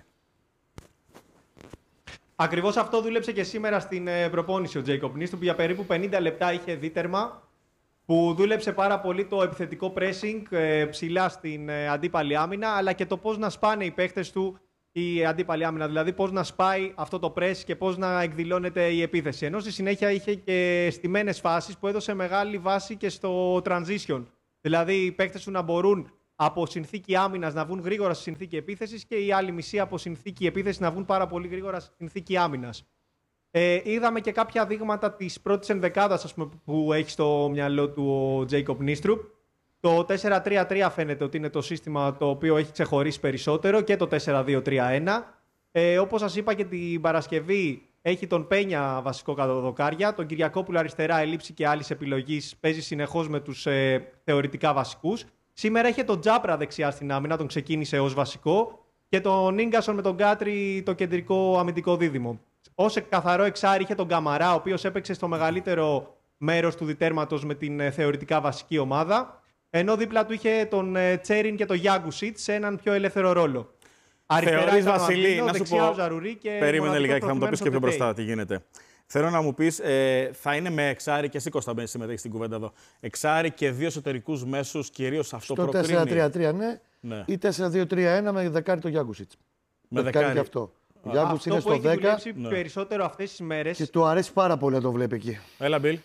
Ακριβώς αυτό δούλεψε και σήμερα στην ε, προπόνηση ο Τζέικοπ Νίστρουπ, που για περίπου πενήντα λεπτά είχε δίτερμα, που δούλεψε πάρα πολύ το επιθετικό pressing ε, ψηλά στην ε, αντίπαλη άμυνα, αλλά και το πώς να σπάνε οι παίχτες του η αντίπαλη άμυνα. Δηλαδή, πώς να σπάει αυτό το press και πώς να εκδηλώνεται η επίθεση. Ενώ στη συνέχεια είχε και στημένες φάσεις που έδωσε μεγάλη βάση και στο transition. Δηλαδή, οι παίκτες του να μπορούν από συνθήκη άμυνας να βγουν γρήγορα στη συνθήκη επίθεσης και η άλλη μισή από συνθήκη επίθεσης να βγουν πάρα πολύ γρήγορα στη συνθήκη άμυνας. Ε, είδαμε και κάποια δείγματα της πρώτης ενδεκάδας, ας πούμε, που έχει στο μυαλό του ο Τζέικοπ Νίστρουπ. Το τέσσερα τρία τρία φαίνεται ότι είναι το σύστημα το οποίο έχει ξεχωρίσει περισσότερο και το τέσσερα δύο τρία ένα. Ε, όπως σας είπα και την Παρασκευή, έχει τον Πένια βασικό καταδοκάρια, τον Κυριακόπουλο αριστερά, ελήψη και άλλης επιλογής, παίζει συνεχώς με τους ε, θεωρητικά βασικούς. Σήμερα είχε τον Τζάπρα δεξιά στην άμυνα, τον ξεκίνησε ως βασικό, και τον Ίγκασον με τον Κάτρι το κεντρικό αμυντικό δίδυμο. Ως καθαρό εξάρι είχε τον Καμαρά, ο οποίος έπαιξε στο μεγαλύτερο μέρος του διτέρματος με την ε, θεωρητικά βασική ομάδα. Ενώ δίπλα του είχε τον ε, Τσέριν και τον Γιάγκουσιτ σε έναν πιο ελεύθερο ρόλο. Θεωρείς, Βασίλη, να σου πω. Και περίμενε λιγάκι, θα μου το πεις και πιο μπροστά τι γίνεται. Θέλω να μου πεις, ε, θα είναι με εξάρι, και εσύ Κώστα μπαίνεις συμμετέχει στην κουβέντα εδώ, εξάρι και δύο εσωτερικούς μέσους, κυρίως αυτό στο προκρίνει. τέσσερα τρία τρία ναι, ναι, ή τέσσερα δύο τρία ένα με δεκάρι το Γιάγκουσιτ. Με δεκάρι και αυτό. Ο Γιάγκουσιτ είναι που στο έχει δέκα. δουλέψει ναι. περισσότερο αυτές τις μέρες. Και του αρέσει πάρα πολύ να το βλέπει εκεί. Έλα, Μπιλ.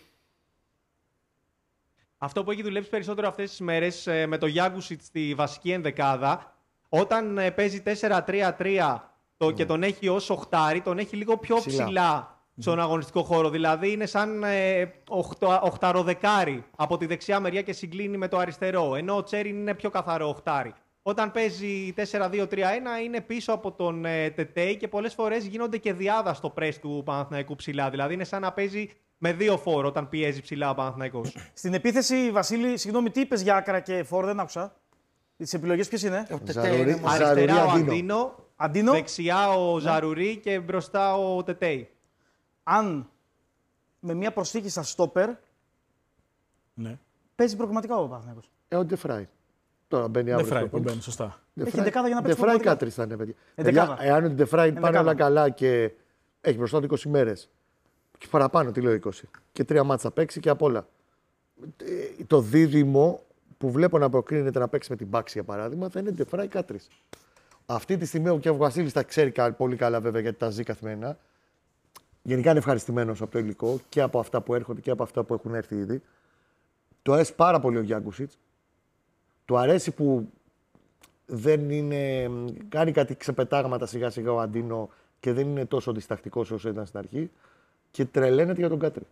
Αυτό που έχει δουλέψει περισσότερο αυτές τις μέρες ε, με το Γιάγκουσιτ στη βασική ενδεκάδα, όταν ε, παίζει τέσσερα τρία τρία το, mm. και τον έχει ως οχτάρι, τον έχει λίγο πιο ψηλά, ψηλά στον mm. αγωνιστικό χώρο. Δηλαδή είναι σαν ε, οχτω, οχταροδεκάρι από τη δεξιά μεριά και συγκλίνει με το αριστερό. Ενώ ο Τσέριν είναι πιο καθαρό οχτάρι. Όταν παίζει τέσσερα δύο τρία ένα είναι πίσω από τον ε, Τετέι και πολλές φορές γίνονται και διάδα στο πρες του Παναθηναϊκού ψηλά. Δηλαδή είναι σαν να παίζει με δύο φόρ όταν πιέζει ψηλά ο Παναθηναϊκός. Στην επίθεση, Βασίλη, συγγνώμη, τι είπες για άκρα και φόρ, δεν άκουσα. Τις επιλογές ποιες είναι? Ζαρουρί, αριστερά ο Αντίνο. Αντίνο, Αντίνο. δεξιά ο Ζαρουρί και μπροστά ο Τετέι. Αν με μια προσθήκη στα στόπερ, ναι, παίζει προγραμματικά ο Παναθηναϊκός. Ε, ο Ντεφράι. Τώρα μπαίνει αύριο. Ντεφράι που μπαίνει, σωστά. Έχει δεκάδα για να παίξει Ντεφράι προγραμματικά. Κάτρις θα είναι, παιδιά. Ε, παιδιά εάν ο Ντεφράι πάνε όλα καλά και έχει μπροστά του είκοσι μέρες, και παραπάνω, τι λέω είκοσι, και τρία μάτσα θα παίξει και απ' όλα. Ε, το δίδυμο που βλέπω να προκρίνεται να παίξει με την Μπάξη, για παράδειγμα, θα είναι Ντεφράι Κάτρις. Αυτή τη στιγμή και ο Βασίλης τα ξέρει πολύ καλά, βέβαια, γιατί τα ζει καθημερινά. Γενικά είναι ευχαριστημένος από το υλικό και από αυτά που έρχονται και από αυτά που έχουν έρθει ήδη. Του αρέσει πάρα πολύ ο Γιάγκουσιτς. Του αρέσει που δεν είναι, κάνει κάτι ξεπετάγματα σιγά σιγά ο Αντίνο και δεν είναι τόσο διστακτικός όσο ήταν στην αρχή. Και τρελαίνεται για τον Κάτρι.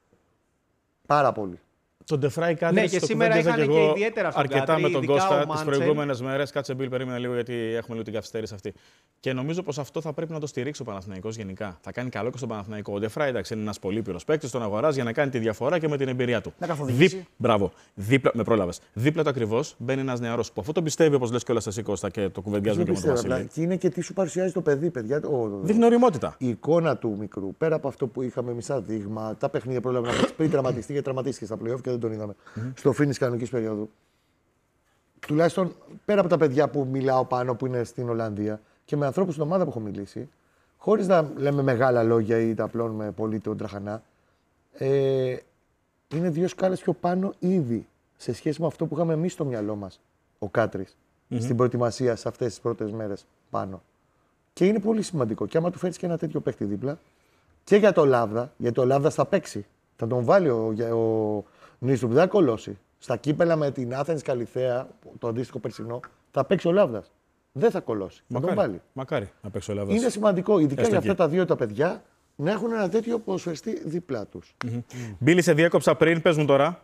Πάρα πολύ. Τον Ντεφράι κάτι ναι, και σήμερα είχαν και, και ιδιαίτερα στον αρκετά Κάτρι, με τον Κώστα τις προηγούμενες μέρες. Κάτσε Μπιλ, περίμενα λίγο γιατί έχουμε λίγο την καθυστέρηση αυτή. Και νομίζω πως αυτό θα πρέπει να το στηρίξει ο Παναθηναϊκός γενικά. Θα κάνει καλό και στον Παναθηναϊκό. Ο Ντεφράι, εντάξει, είναι ένας πολύ πυρος παίκτης, τον αγοράζει για να κάνει τη διαφορά και με την εμπειρία του. Να καθοδηγήσει. Δίπ... Μπράβο. Δίπλα... Με πρόλαβες. Δίπλα του ακριβώς μπαίνει ένας νεαρός που αυτό το πιστεύει, όπως λες κιόλας εσύ Κώστα, και το κουβεντιάζουμε και με τον Βασίλη. Και είναι και τι σου παρουσιάζει το παιδί, παιδιά. Δείχνει ωριμότητα. Η εικόνα του μικρού, πέρα από αυτό που είχαμε μισά δείγμα, τα παιχνίδια πρόλαβε να παίξει πριν τραυματιστεί, γιατί τραυματίστηκε στα playoff και δεν τον είδαμε. Mm-hmm. Στο φίνις κανονικής περίοδου. Τουλάχιστον πέρα από τα παιδιά που μιλάω πάνω που είναι στην Ολλανδία και με ανθρώπους στην ομάδα που έχω μιλήσει, χωρίς να λέμε μεγάλα λόγια ή τα απλώνουμε πολύ τον τραχανά, ε, είναι δύο σκάλες πιο πάνω ήδη σε σχέση με αυτό που είχαμε εμείς στο μυαλό μας, ο Κάτρις, mm-hmm. στην προετοιμασία σε αυτές τις πρώτες μέρες πάνω. Και είναι πολύ σημαντικό. Και άμα του φέρεις και ένα τέτοιο παίχτη δίπλα, και για το Λάβδα, γιατί ο Λάβδα θα παίξει. Θα τον βάλει ο, ο Νίστρουπ, δεν θα κολώσει. Στα κύπελα με την Άθενης Καλιθέα, το αντίστοιχο περσινό, θα παίξει ο Λάβδας. Δεν θα κολώσει. Μακάρι, θα τον βάλει. Μακάρι να παίξει ο Λάβδας. Είναι σημαντικό, ειδικά Έστω για εκεί. αυτά τα δύο τα παιδιά, να έχουν ένα τέτοιο ποδοσφαιριστή δίπλα τους. Mm-hmm. Mm. Μπίλη, σε διέκοψα πριν, πες μου τώρα.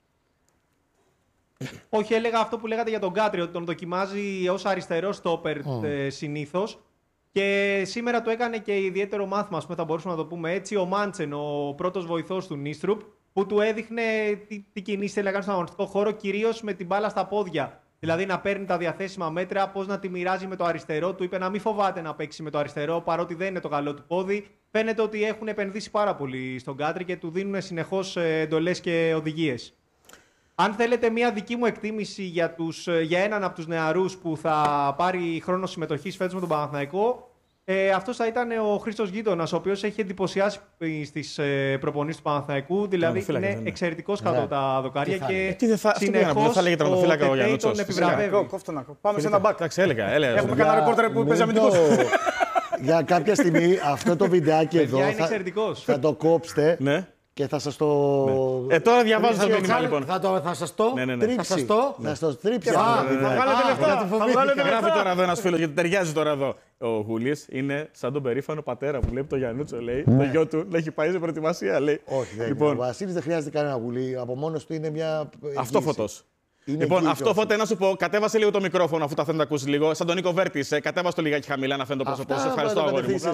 Όχι, έλεγα αυτό που λέγατε για τον Κάτρι, ότι τον δοκιμάζει ως αριστερό στόπερ mm. ε, συνήθως. Και σήμερα το έκανε και ιδιαίτερο μάθημα, θα μπορούσαμε να το πούμε έτσι, ο Μάντσεν, ο πρώτος βοηθός του Νίστρουπ, που του έδειχνε τι, τι κινήσεις θέλει να κάνει στον αγωνιστικό χώρο, κυρίως με την μπάλα στα πόδια. Δηλαδή να παίρνει τα διαθέσιμα μέτρα, πώς να τη μοιράζει με το αριστερό. Του είπε να μην φοβάται να παίξει με το αριστερό, παρότι δεν είναι το καλό του πόδι. Φαίνεται ότι έχουν επενδύσει πάρα πολύ στον Κάτρι και του δίνουν συνεχώς εντολές και οδηγίες. Αν θέλετε μια δική μου εκτίμηση για, τους, για έναν από τους νεαρούς που θα πάρει χρόνο συμμετοχής φέτος με τον Παναθηναϊκό, Ε, αυτός θα ήταν ο Χρήστος Γείτονας, ο οποίος έχει εντυπωσιάσει στις ε, προπονήσεις του Παναθηναϊκού. Δηλαδή είναι, είναι εξαιρετικός κάτω από τα δοκάρια και συνεχώς θα λέγε τερματοφύλακα ο Γιαννούτσος. τον επιβραβεύει. Πάμε σε ένα μπακ. Έχουμε κανένα ρεπόρτερ που παίζει αμυντικός. Για κάποια στιγμή αυτό το βιντεάκι εδώ θα το κόψετε. Και θα σας το... Ναι. Ε, τώρα διαβάζω το μήνυμα, λοιπόν. Θα, το, θα σας το ναι, ναι, ναι. τρίψει. Θα σας το... Θα σας το τρίψει. Θα βγάλετε λεφτά. Θα βγάλετε λεφτά. Γράφει τώρα εδώ ένας φίλος, γιατί ταιριάζει τώρα εδώ. Ο Γουλής είναι σαν τον περήφανο πατέρα που βλέπει το Γιαννούτσο, λέει. Το γιο του να έχει πάει σε προετοιμασία, λέει. Όχι, δεν είναι. Ο Βασίλης δεν χρειάζεται κανένα Γουλή. Από μόνος του είναι μια. Αυτό φωτός. Λοιπόν, αυτό φώτε να σου πω, κατέβασε λίγο το μικρόφωνο αφού τα θέλει να ακούσει λίγο. Σαν τον Νίκο Βέρτη, κατέβασε το λιγάκι χαμηλά να φαίνεται το πρόσωπό σου. Ευχαριστώ, αγόρι μου.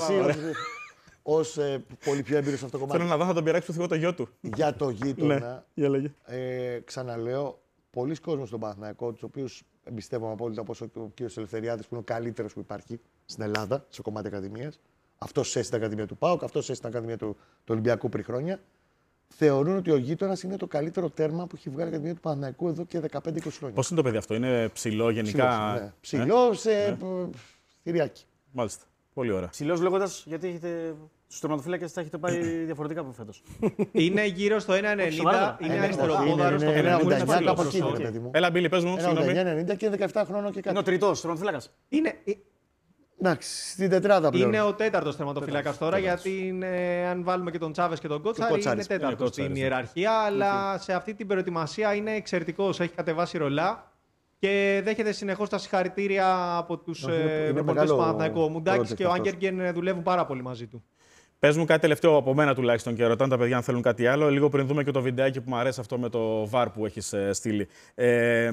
Ως ε, πολύ πιο έμπειρος σε αυτό το κομμάτι. Θέλω να δω, θα τον πειράξει που θυγώ το γιο του. Για το γείτονα. Ναι, ε, ξαναλέω, πολλοί κόσμοι στον Παναθηναϊκό, τους οποίους εμπιστεύομαι απόλυτα, όπως ο, ο κ. Ελευθεριάδης, που είναι ο καλύτερος που υπάρχει στην Ελλάδα, σε κομμάτι ακαδημίας. Αυτός έσαι στην Ακαδημία του ΠΑΟΚ, αυτός έσαι στην Ακαδημία του, του Ολυμπιακού πριν χρόνια. Θεωρούν ότι ο γείτονας είναι το καλύτερο τέρμα που έχει βγάλει η Ακαδημία του Παναθηναϊκού εδώ και δεκαπέντε είκοσι χρόνια. Πώς είναι το παιδί αυτό, είναι ψηλό γενικά? Ψηλός, ναι. Ψηλό σε ναι. θηριάκι. Μάλιστα. Πολύ ωραία. Ψηλός λέγοντας, γιατί έχετε, στους τερματοφύλακες θα έχετε πάει διαφορετικά από φέτος. Είναι γύρω στο ένα ενενήντα, είναι αριστεροπόδαρος στο πενήντα. Έλα, Μπίλη, πες μου. ενενήντα ενενήντα και δεκαεπτά χρόνων και κάτι. Είναι ο τριτός τερματοφύλακας. Είναι... Εντάξει, στην τετράδα πλέον. Είναι ο τέταρτος τερματοφύλακας τώρα, γιατί είναι, αν βάλουμε και τον Τσάβες και τον Κότσαρη, είναι τέταρτος στην ιεραρχία, αλλά σε αυτή την προετοιμασία είναι εξαιρετικός. Έχει κατεβάσει ρολά. Και δέχεται συνεχώς τα συγχαρητήρια από τους προπονητές του Παναθηναϊκού. Ο Μουντάκης και ο Άγκεργεν δουλεύουν πάρα πολύ μαζί του. Πες μου κάτι τελευταίο από μένα τουλάχιστον και ρωτάνε τα παιδιά αν θέλουν κάτι άλλο. Λίγο πριν δούμε και το βιντεάκι που μου αρέσει αυτό με το βαρ που έχεις στείλει. Ε,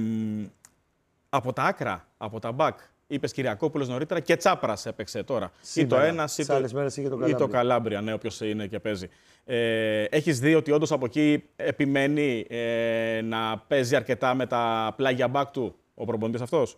από τα άκρα, από τα μπακ, είπες Κυριακόπουλος νωρίτερα και Τσάπρας έπαιξε τώρα. Σήμερα, ή το ένα ή το, ή το Καλάμπρια, ναι, όποιος είναι και παίζει. Ε, έχεις δει ότι όντως από εκεί επιμένει ε, να παίζει αρκετά με τα πλάγια μπακ του ο προπονητής αυτός?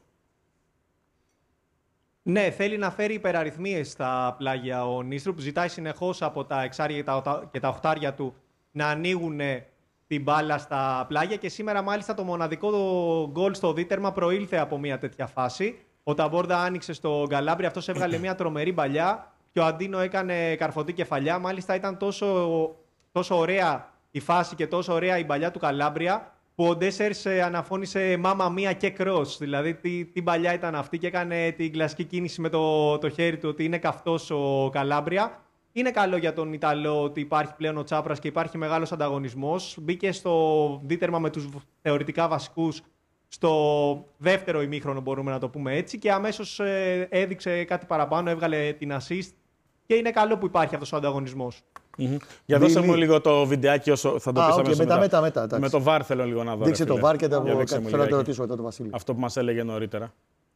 Ναι, θέλει να φέρει υπεραριθμίες στα πλάγια ο Νίστρουπ. Ζητάει συνεχώς από τα εξάρια και τα οχτάρια του να ανοίγουν την μπάλα στα πλάγια και σήμερα μάλιστα το μοναδικό γκολ στο δίτερμα προήλθε από μια τέτοια φάση. Ο Ταμπόρντα άνοιξε στο Γκαλάμπρι, αυτός έβγαλε μια τρομερή μπαλιά και ο Αντίνο έκανε καρφωτή κεφαλιά. Μάλιστα ήταν τόσο, τόσο ωραία η φάση και τόσο ωραία η μπαλιά του Καλάμπρια που ο Ντέσσερς αναφώνησε μάμα μία και κρός. Δηλαδή τι, τι μπαλιά ήταν αυτή και έκανε την κλασική κίνηση με το, το χέρι του ότι είναι καυτός ο Καλάμπρια. Είναι καλό για τον Ιταλό ότι υπάρχει πλέον ο Τσάπρας και υπάρχει μεγάλος ανταγωνισμός. Μπήκε στο δίτερμα με τους θεωρητικά βασικούς στο δεύτερο ημίχρονο, μπορούμε να το πούμε έτσι, και αμέσως ε, έδειξε κάτι παραπάνω, έβγαλε την assist και είναι καλό που υπάρχει αυτός ο ανταγωνισμός. Mm-hmm. Για δώσε μου λίγο το βιντεάκι όσο θα το ah, πεις okay, αμέσως μετά, μετά. μετά, μετά Με το βαρ θέλω λίγο να δω. Δείξε το βαρ και θα θέλω να το ρωτήσω μετά το Βασίλη. Αυτό που μας έλεγε νωρίτερα.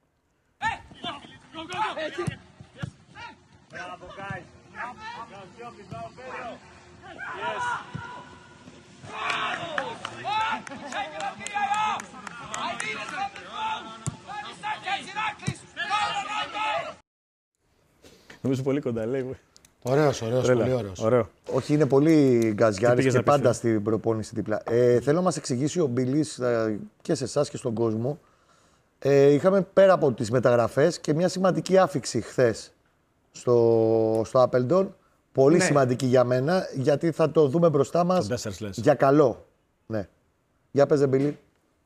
Νομίζω πολύ κοντά, λέει. Ωραίος, ωραίος, πολύ ωραίος. Ωραίο. Όχι, είναι πολύ γκαζιάρης και πάντα στην προπόνηση δίπλα. Ε, θέλω να μας εξηγήσει ο Μπιλής ε, και σε εσάς και στον κόσμο. Ε, είχαμε πέρα από τις μεταγραφές και μια σημαντική άφιξη χθες στο, στο Appleton. Πολύ ναι. σημαντική για μένα, γιατί θα το δούμε μπροστά μας για καλό. Ναι. Για πες, Μπιλή.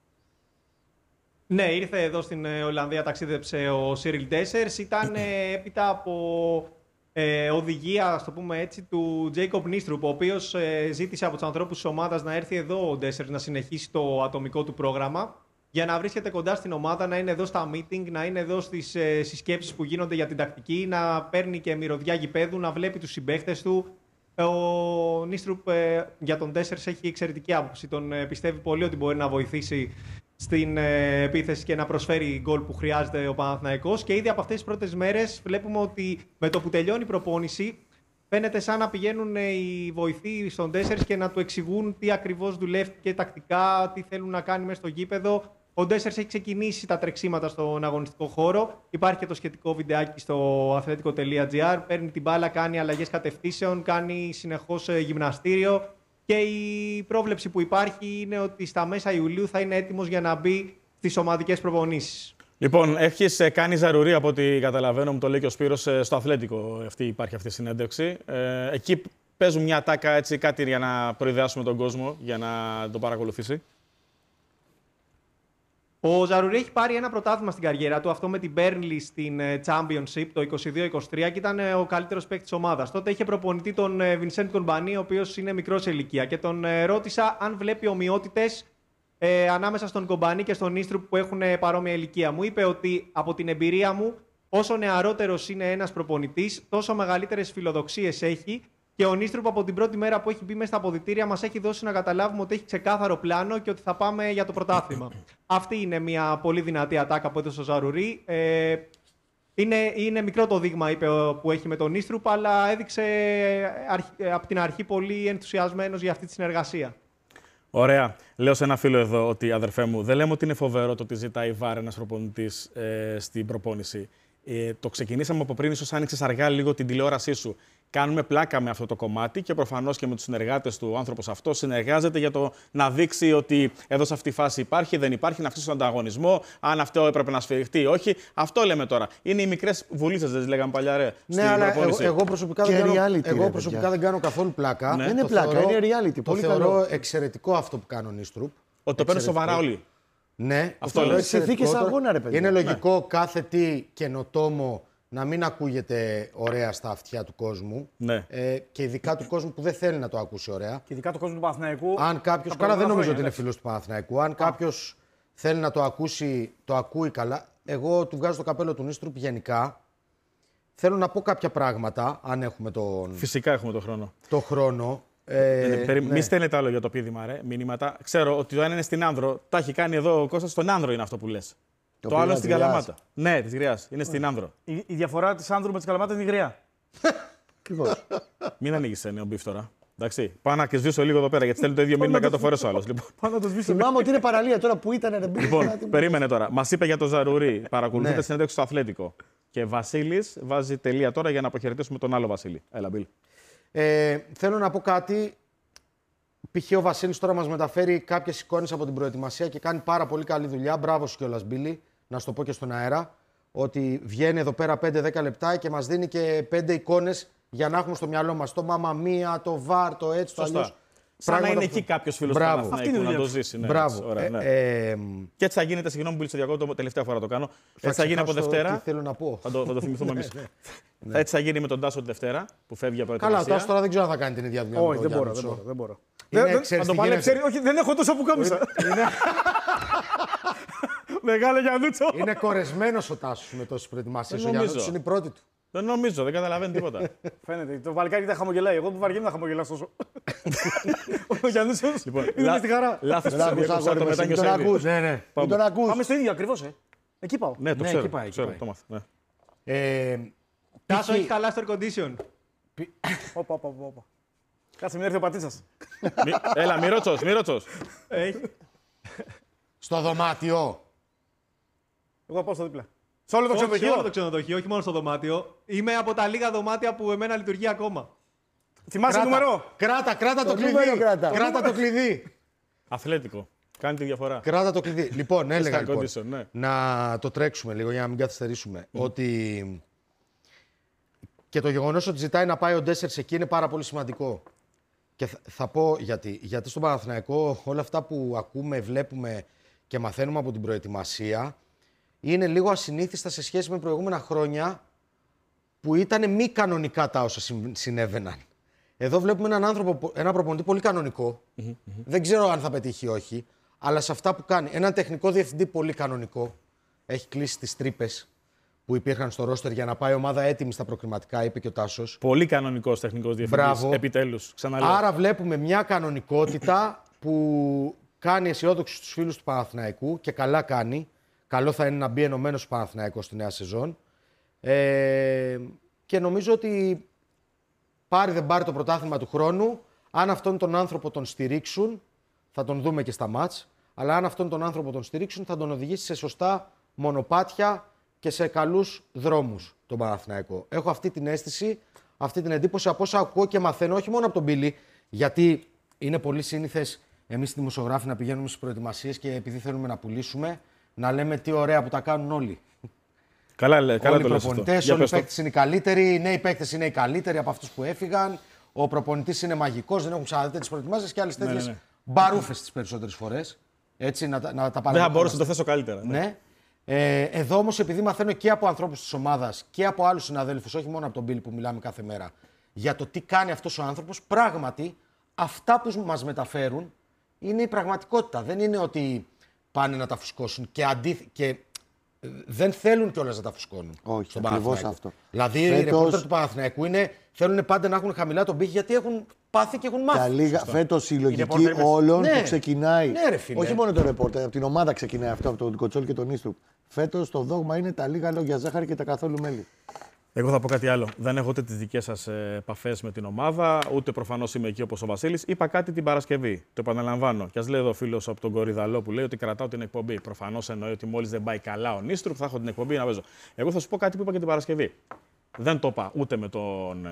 Ναι, ήρθε εδώ στην Ολλανδία, ταξίδεψε ο Σίριλ Ντέσσερς. Ήταν ε, έπειτα από ε, οδηγία, ας το πούμε έτσι, του Τζέικοπ Νίστρουπ, ο οποίος ε, ζήτησε από τους ανθρώπους της ομάδας να έρθει εδώ ο Ντέσσερς να συνεχίσει το ατομικό του πρόγραμμα, για να βρίσκεται κοντά στην ομάδα, να είναι εδώ στα meeting, να είναι εδώ στις ε, συσκέψεις που γίνονται για την τακτική, να παίρνει και μυρωδιά γηπέδου, να βλέπει τους συμπαίχτες του. Ο Νίστρουπ ε, για τον Ντέσσερς έχει εξαιρετική άποψη. Τον ε, πιστεύει πολύ ότι μπορεί να βοηθήσει στην ε, επίθεση και να προσφέρει γκολ που χρειάζεται ο Παναθηναϊκός. Και ήδη από αυτές τις πρώτες μέρες βλέπουμε ότι με το που τελειώνει η προπόνηση φαίνεται σαν να πηγαίνουν οι βοηθοί στον Ντέσσερς και να του εξηγούν τι ακριβώς δουλεύει και τακτικά, τι θέλουν να κάνει μέσα στο γήπεδο. Ο Ντέσσερς έχει ξεκινήσει τα τρεξίματα στον αγωνιστικό χώρο. Υπάρχει και το σχετικό βιντεάκι στο αθλέτικο τελεία τζι άρ. Παίρνει την μπάλα, κάνει αλλαγές κατευθύνσεων, κάνει συνεχώς γυμναστήριο. Και η πρόβλεψη που υπάρχει είναι ότι στα μέσα Ιουλίου θα είναι έτοιμος για να μπει στις ομαδικές προπονήσεις. Λοιπόν, έχει κάνει ζαρουρί από ό,τι καταλαβαίνω, μου το λέει και ο Σπύρος, στο Αθλέτικο. Αυτή, υπάρχει αυτή η συνέντευξη. Ε, εκεί παίζουν μια τάκα, έτσι, κάτι για να προειδεάσουμε τον κόσμο, για να το παρακολουθήσει. Ο Ζαρουρί έχει πάρει ένα πρωτάθλημα στην καριέρα του, αυτό με την Burnley στην Championship το είκοσι δύο είκοσι τρία και ήταν ο καλύτερος παίκτης της ομάδας. Τότε είχε προπονητή τον Vincent Kompany, ο οποίος είναι μικρός σε ηλικία, και τον ρώτησα αν βλέπει ομοιότητες ε, ανάμεσα στον Kompany και στον Eastrup που έχουν παρόμοια ηλικία. Μου είπε ότι από την εμπειρία μου, όσο νεαρότερος είναι ένας προπονητής, τόσο μεγαλύτερες φιλοδοξίες έχει. Και ο Eastrup από την πρώτη μέρα που έχει μπει μέσα στα αποδυτήρια μας έχει δώσει να καταλάβουμε ότι έχει ξεκάθαρο πλάνο και ότι θα πάμε για το πρωτάθλημα. Αυτή είναι μια πολύ δυνατή ατάκα που έδωσε ο Ζαρουρί. Ε, είναι, είναι μικρό το δείγμα, είπε, που έχει με τον Eastrup, αλλά έδειξε από την αρχή πολύ ενθουσιασμένος για αυτή τη συνεργασία. Ωραία. Λέω σε ένα φίλο εδώ ότι, αδερφέ μου, δεν λέμε ότι είναι φοβερό το ότι ζητάει βάρ ένας προπονητής ε, στην προπόνηση. Ε, το ξεκινήσαμε από πριν, ίσως άνοιξες αργά λίγο την τηλεόρασή σου. Κάνουμε πλάκα με αυτό το κομμάτι και προφανώς και με τους συνεργάτες του ο άνθρωπος αυτό συνεργάζεται για το να δείξει ότι εδώ σε αυτή τη φάση υπάρχει, δεν υπάρχει, να αυξήσει τον ανταγωνισμό, αν αυτό έπρεπε να σφυριχτεί ή όχι. Αυτό λέμε τώρα. Είναι οι μικρές βουλίτσες, δεν τις λέγαμε παλιά, ρε. Ναι, αλλά εγώ, εγώ προσωπικά, δεν κάνω, reality, εγώ ρε, προσωπικά δεν κάνω καθόλου πλάκα. Ναι. Δεν είναι πλάκα, θεωρώ, είναι reality. Το πολύ θεωρώ καλό. εξαιρετικό αυτό που κάνει ο Eastrup. Ότι το παίρνουν σοβαρά όλοι. Ναι, αυτό λέω είναι. Συνθήκες αγώνα, ρε παιδί. Είναι λογικό ναι. κάθε τι καινοτόμο να μην ακούγεται ωραία στα αυτιά του κόσμου. Ναι. Ε, και ειδικά του κόσμου που δεν θέλει να το ακούσει ωραία. Και ειδικά του κόσμου του Παναθηναϊκού. Αν κάποιος. Καλά, δεν νομίζω ότι είναι φίλος του Παναθηναϊκού. Αν κάποιος θέλει να το ακούσει, το ακούει καλά. Εγώ του βγάζω το καπέλο του Eastrup γενικά. Θέλω να πω κάποια πράγματα, αν έχουμε τον. Φυσικά έχουμε τον χρόνο. Το χρόνο. Ε, ναι, περι... ναι. Μη στέλνετε άλλο για το πείδημα, ρε, μηνύματα. Ξέρω ότι το ένα είναι στην Άνδρο. Τα έχει κάνει εδώ ο Κώστας, στον Άνδρο είναι αυτό που λες. Το, το άλλο είναι στην Καλαμάτα. Ναι, της Γριάς. Είναι στην Άνδρο. Η, η διαφορά της Άνδρου με τις Καλαμάτας είναι η Γριά. Ακριβώς. Μην ανοίγεις νέο μπιφ τώρα. Εντάξει. Πάω να και σβήσω λίγο εδώ πέρα γιατί στέλνει το ίδιο μήνυμα εκατό φορές ο άλλος. Πάω να το σβήσω. Θυμάμαι ότι είναι παραλία τώρα που ήταν. Ρε, λοιπόν, περίμενε τώρα. Μας είπε για το Ζαρουρί. Παρακολουθείτε τη συνέντευξη στο Αθλέτικο. Και Βασίλης βάζει τελεία τώρα για να αποχαιρετήσουμε τον άλλο Βασίλη. Έλα, Μπιλ. Ε, θέλω να πω κάτι. Π.χ. ο Βασίλης τώρα μας μεταφέρει κάποιες εικόνες από την προετοιμασία και κάνει πάρα πολύ καλή δουλειά. Μπράβο σου κιόλας, Μπίλη. Να σου το πω και στον αέρα. Ότι βγαίνει εδώ πέρα πέντε δέκα λεπτά και μας δίνει και πέντε εικόνες για να έχουμε στο μυαλό μας. Το Μάμα Μία, το Βαρ, το έτσι, το αλλιώς. Σαν να είναι εκεί κάποιος φίλος του Παναθηναϊκού να το ζήσει. Ναι, μπράβο. Ωραία, ναι. ε, ε, και έτσι θα γίνεται, συγγνώμη που στο διακόπτω, τελευταία φορά το κάνω. Έτσι θα γίνει από Δευτέρα. Τι θέλω να πω. Θα το, θα το θυμηθούμε εμείς. Ναι. Έτσι θα γίνει με τον Τάσο τη Δευτέρα που φεύγει από προετοιμασία. Καλά, ο Τάσο τώρα δεν ξέρω αν θα κάνει την ίδια δουλειά. Όχι, δεν μπορώ. Δεν μπορώ. Θα το παλέψει. Όχι, δεν έχω τόσο που κάμισα. Μεγάλο Γιαννούτσο. Είναι κορεσμένος ο Τάσος με τόσες προετοιμασίες. Ο Γιαννούτσος είναι η πρώτη του. Δεν νομίζω, δεν καταλαβαίνει τίποτα. Φαίνεται. Το βαλκάκι δεν χαμογελάει. Εγώ που βαριέμαι να χαμογελάσω τόσο. Ο Γιαννούτσος είναι στη χαρά. Λάθος του άκουσα το μετά τον ακούς. Ναι, ναι. Τον ακούς. Πάμε στο ίδιο ακριβώς, ε. Εκεί πάω. Ναι, το ξέρω. Το μάθα. Τάσο έχει καλά στο air condition. Όπα, όπα, όπα. Κάτσε, μην έρθει ο πατήτσας. Έλα, μη ροτσός, μη ροτσός. Στο δωμάτιο. Εγώ πάω στο δίπλα. Σε όλο το ξενοδοχείο. Σε όλο το ξενοδοχείο, όχι μόνο στο δωμάτιο. Είμαι από τα λίγα δωμάτια που εμένα λειτουργεί ακόμα. Θυμάσαι το νούμερο. Κράτα, κράτα το, το κλειδί. Κράτα. κράτα το κλειδί. Αθλέτικο. Κάνει τη διαφορά. Κράτα το κλειδί. Λοιπόν, έλεγα λοιπόν, condition, ναι. να το τρέξουμε λίγο για να μην καθυστερήσουμε. Mm. Ότι και το γεγονός ότι ζητάει να πάει ο Ντέσσερς εκεί είναι πάρα πολύ σημαντικό. Και θα, θα πω γιατί. Γιατί στον Παναθηναϊκό όλα αυτά που ακούμε, βλέπουμε και μαθαίνουμε από την προετοιμασία είναι λίγο ασυνήθιστα σε σχέση με προηγούμενα χρόνια που ήταν μη κανονικά τα όσα συνέβαιναν. Εδώ βλέπουμε έναν άνθρωπο, έναν προπονητή πολύ κανονικό. Mm-hmm, mm-hmm. Δεν ξέρω αν θα πετύχει ή όχι, αλλά σε αυτά που κάνει. Έναν τεχνικό διευθυντή πολύ κανονικό. Έχει κλείσει τις τρύπες που υπήρχαν στο ρόστερ για να πάει ομάδα έτοιμη στα προκριματικά, είπε και ο Τάσος. Πολύ κανονικός τεχνικός διευθυντής. Επιτέλους. Ξαναλέω. Άρα βλέπουμε μια κανονικότητα που κάνει αισιόδοξους τους φίλους του Παναθηναϊκού και καλά κάνει. Καλό θα είναι να μπει ενωμένος ο Παναθηναϊκός στη νέα σεζόν. Ε, και νομίζω ότι πάρει δεν πάρει το πρωτάθλημα του χρόνου. Αν αυτόν τον άνθρωπο τον στηρίξουν, θα τον δούμε και στα μάτς. Αλλά αν αυτόν τον άνθρωπο τον στηρίξουν, θα τον οδηγήσει σε σωστά μονοπάτια και σε καλούς δρόμους τον Παναθηναϊκό. Έχω αυτή την αίσθηση, αυτή την εντύπωση από όσα ακούω και μαθαίνω, όχι μόνο από τον Μπίλι, γιατί είναι πολύ σύνηθες εμείς οι δημοσιογράφοι να πηγαίνουμε στις προετοιμασίες και επειδή θέλουμε να πουλήσουμε, να λέμε τι ωραία που τα κάνουν όλοι. Καλά, λέ, καλά όλοι το οι λες προπονητές, αυτό. όλοι οι παίκτες είναι οι καλύτεροι, οι νέοι παίκτες είναι οι καλύτεροι από αυτούς που έφυγαν. Ο προπονητής είναι μαγικός, δεν έχουν ξαναδεί τις προετοιμάσεις και άλλες τέτοιες ναι, ναι. μπαρούφες τις περισσότερες φορές. Έτσι, να, να, να τα Δεν θα μπορούσε να το θέσω καλύτερα. Ναι. Ναι. Ε, εδώ όμως, επειδή μαθαίνω και από ανθρώπους της ομάδας και από άλλους συναδέλφους, όχι μόνο από τον Μπίλ που μιλάμε κάθε μέρα, για το τι κάνει αυτός ο άνθρωπος, πράγματι αυτά που μας μεταφέρουν είναι η πραγματικότητα. Δεν είναι ότι πάνε να τα φουσκώσουν και, αντί, και δεν θέλουν κιόλας να τα φουσκώνουν. Όχι, στον ακριβώς αυτό. Δηλαδή Φέτος... οι ρεπόρτερ του Παναθηναϊκού είναι, θέλουν πάντα να έχουν χαμηλά τον πύχη γιατί έχουν πάθει και έχουν μάθει. Λίγα... Φέτος η λογική όλων ναι. που ξεκινάει. Ναι, ρε, φίλε. Όχι μόνο το ρεπόρτερ, από την ομάδα ξεκινάει αυτό, από τον Κοτσόλ και τον Ίστρουπ. Φέτος το δόγμα είναι τα λίγα λόγια ζάχαρη και τα καθόλου μέλι. Εγώ θα πω κάτι άλλο. Δεν έχω ούτε τις δικές σας επαφές με την ομάδα, ούτε προφανώς είμαι εκεί όπως ο Βασίλης. Είπα κάτι την Παρασκευή. Το επαναλαμβάνω. Και ας λέει εδώ ο φίλος από τον Κορυδαλό που λέει ότι κρατάω την εκπομπή. Προφανώς εννοεί ότι μόλις δεν πάει καλά ο Νίστρουπ, θα έχω την εκπομπή να παίζω. Εγώ θα σου πω κάτι που είπα και την Παρασκευή. Δεν το είπα ούτε με τον,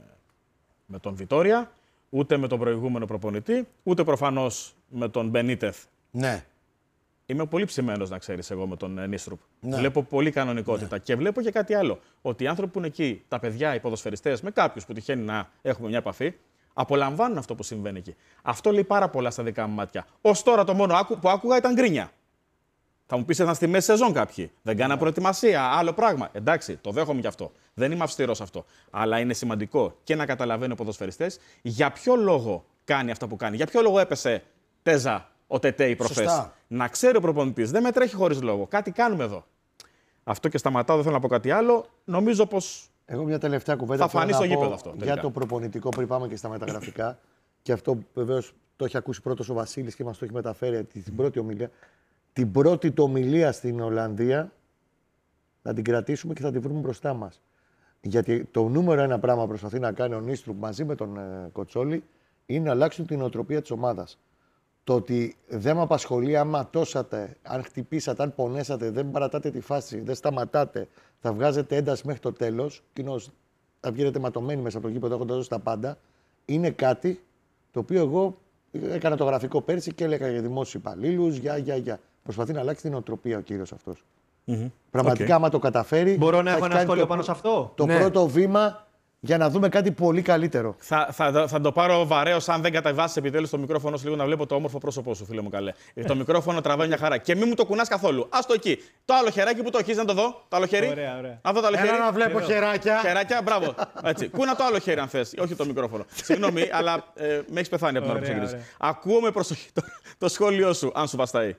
με τον Βιτόρια, ούτε με τον προηγούμενο προπονητή, ούτε προφανώς με τον Μπενίτεθ. Ναι. Είμαι πολύ ψημένος, να ξέρεις, εγώ με τον Νίστρουπ. Ναι. Βλέπω πολύ κανονικότητα. Ναι. Και βλέπω και κάτι άλλο. Ότι οι άνθρωποι που είναι εκεί, τα παιδιά, οι ποδοσφαιριστές, με κάποιους που τυχαίνει να έχουμε μια επαφή, απολαμβάνουν αυτό που συμβαίνει εκεί. Αυτό λέει πάρα πολλά στα δικά μου μάτια. Ως τώρα το μόνο που άκουγα ήταν γκρίνια. Θα μου πεις ήταν στη μέση σεζόν κάποιοι. Δεν κάνανε προετοιμασία, άλλο πράγμα. Εντάξει, το δέχομαι κι αυτό. Δεν είμαι αυστηρός αυτό. Αλλά είναι σημαντικό και να καταλαβαίνει ο ποδοσφαιριστές για ποιο λόγο κάνει αυτά που κάνει. Για ποιο λόγο έπεσε Τέζα ο Τετέι προχθές. Να ξέρει ο προπονητής. Δεν με τρέχει χωρίς λόγο. Κάτι κάνουμε εδώ. Αυτό και σταματάω, δεν θέλω να πω κάτι άλλο. Νομίζω πως. Εγώ μια τελευταία κουβέντα θα φανεί στο γήπεδο αυτό. Τελικά. Για το προπονητικό πριν πάμε και στα μεταγραφικά. Και αυτό βεβαίως το έχει ακούσει πρώτος ο Βασίλης και μας το έχει μεταφέρει την πρώτη ομιλία. Την πρώτη του ομιλία στην Ολλανδία να την κρατήσουμε και θα την βρούμε μπροστά μας. Γιατί το νούμερο ένα πράγμα προσπαθεί να κάνει ο Νίστρουπ μαζί με τον ε, Κοτσόλη είναι να αλλάξουν την οτροπία της ομάδας. Το ότι δεν με απασχολεί αν ματώσατε, αν χτυπήσατε, αν πονέσατε, δεν παρατάτε τη φάση, δεν σταματάτε, θα βγάζετε ένταση μέχρι το τέλος, κοινώς θα βγαίνετε ματωμένοι μέσα από το γήπεδο έχοντας δώσει τα πάντα, είναι κάτι το οποίο εγώ έκανα το γραφικό πέρσι και έλεγα για δημόσιους υπαλλήλους, για, για, για. Προσπαθεί να αλλάξει την οτροπία ο κύριος αυτός. Mm-hmm. Πραγματικά, okay. άμα το καταφέρει. Μπορώ να έχω ένα σχόλιο το, πάνω σε αυτό. Το ναι. πρώτο βήμα για να δούμε κάτι πολύ καλύτερο. Θα, θα, θα το πάρω βαρέως αν δεν καταβάσεις επιτέλους το μικρόφωνο σου λίγο να βλέπω το όμορφο πρόσωπό σου, φίλε μου καλέ. το μικρόφωνο τραβάει μια χαρά. Και μην μου το κουνάς καθόλου. Ας το εκεί. Το άλλο χεράκι που το έχεις, να το δω. Το άλλο χέρι. Ωραία, ωραία. Να δω το άλλο χέρι. Έλα να βλέπω χεράκια. Χεράκια, μπράβο. Έτσι. Κούνα το άλλο χέρι αν θες. Όχι το μικρόφωνο. Συγγνώμη, αλλά ε, με έχεις πεθάνει από την ώρα που ξεκινήσεις. Ακούω με προσοχή το, το σχόλιο σου, αν σου βαστάει.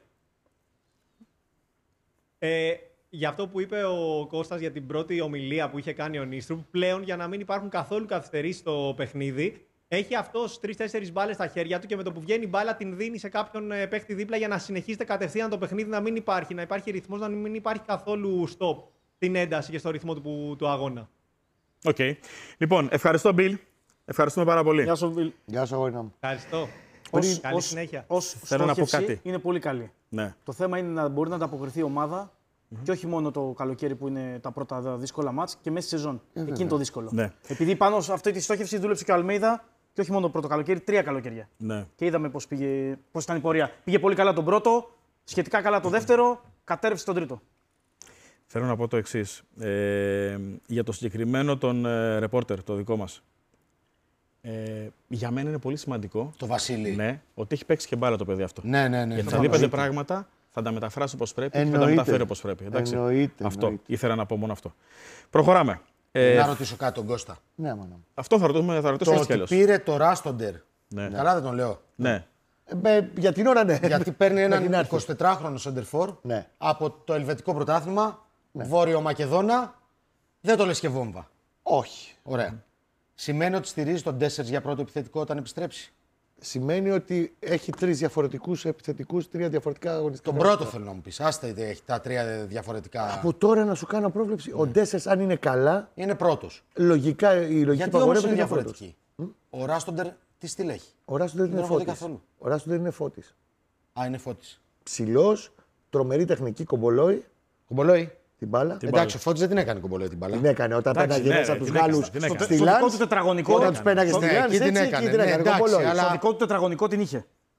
Ε, για αυτό που είπε ο Κώστας για την πρώτη ομιλία που είχε κάνει ο Νίστρουπ, πλέον για να μην υπάρχουν καθόλου καθυστερήσεις στο παιχνίδι, έχει αυτός τρεις-τέσσερις μπάλες στα χέρια του και με το που βγαίνει η μπάλα την δίνει σε κάποιον παίχτη δίπλα για να συνεχίσετε κατευθείαν το παιχνίδι, να μην υπάρχει, να υπάρχει ρυθμός, να μην υπάρχει καθόλου stop στην ένταση και στο ρυθμό του, του αγώνα. Οκ. Okay. Λοιπόν, ευχαριστώ Μπιλ. Ευχαριστούμε πάρα πολύ. Γεια σου, Μπιλ. Γεια σου, αγόρι μου. Ευχαριστώ. Ως, καλή ως, συνέχεια. Ως Θέλω να πω κάτι. Είναι πολύ καλή. Ναι. Το θέμα είναι να μπορεί να ανταποκριθεί η ομάδα mm-hmm. και όχι μόνο το καλοκαίρι που είναι τα πρώτα δύσκολα μάτς και μέσα στη σεζόν. Ε, Εκεί είναι το δύσκολο. Ναι. Επειδή πάνω σε αυτή τη στόχευση δούλεψε και ο Αλμέιδα και όχι μόνο το πρώτο καλοκαίρι, τρία καλοκαίρια. Ναι. Και είδαμε πώς, πήγε, πώς ήταν η πορεία. Πήγε πολύ καλά τον πρώτο, σχετικά καλά το δεύτερο, κατέρευσε τον τρίτο. Θέλω να πω το εξής. Ε, για το συγκεκριμένο τον ε, ρεπόρτερ, το δικό μας. Ε, για μένα είναι πολύ σημαντικό. Το Βασίλη. Ναι, ότι έχει παίξει και μπάλα το παιδί αυτό. Ναι, ναι, ναι. Γιατί θα δει πέντε πράγματα, θα τα μεταφράσει όπως πρέπει και θα τα μεταφέρει όπως πρέπει. Εντάξει. Εννοείται, αυτό. Εννοείται. Ήθελα να πω μόνο αυτό. Προχωράμε. Ε, να ρωτήσω κάτι τον Κώστα. Ναι, μάνα. Αυτό θα ρωτήσουμε, θα ρωτήσω το έτσι κι ότι αλλιώς. πήρε το Ράστοντερ. Ναι. Καλά δεν τον λέω. Ναι. Ε, για την ώρα ναι. Γιατί παίρνει έναν εικοσιτετράχρονο σεντερφόρ ναι. από το ελβετικό πρωτάθλημα, ναι. Βόρειο Μακεδόνα. Δεν το λες και βόμβα. Όχι. Ωραία. Mm. Σημαίνει ότι στηρίζει τον Ντέσσερς για πρώτο επιθετικό όταν επιστρέψει. Σημαίνει ότι έχει τρεις διαφορετικούς επιθετικούς, τρία διαφορετικά αγωνιστικά. Τον πρώτο θέλω να μου πεις. Άστα έχει τα τρία διαφορετικά. Από τώρα να σου κάνω πρόβλεψη. Ναι. Ο Ντέσσερς, αν είναι καλά. Είναι πρώτος. Λογικά η λογική παγορεύει είναι διαφορετική. Mm? Ο Ράστοντερ τι στυλ έχει. Ο Ράστοντερ είναι Φώτης. Ο Ράστοντερ είναι Φώτης. Α, είναι Φώτης. Ψηλός, τρομερή τεχνική, κομπολόι. Κομπολόι. Την μπάλα. Την Εντάξει, ο Φώτης δεν την έκανε κομπολόι την μπάλα. Την έκανε όταν πέναγε μέσα από τους Γάλλους στη Λάνς. Στο δικό του τετραγωνικό. Όταν τους πέναγε στη Λάνς, την έκανε. Την έκανε. Στο δικό του τετραγωνικό την είχε.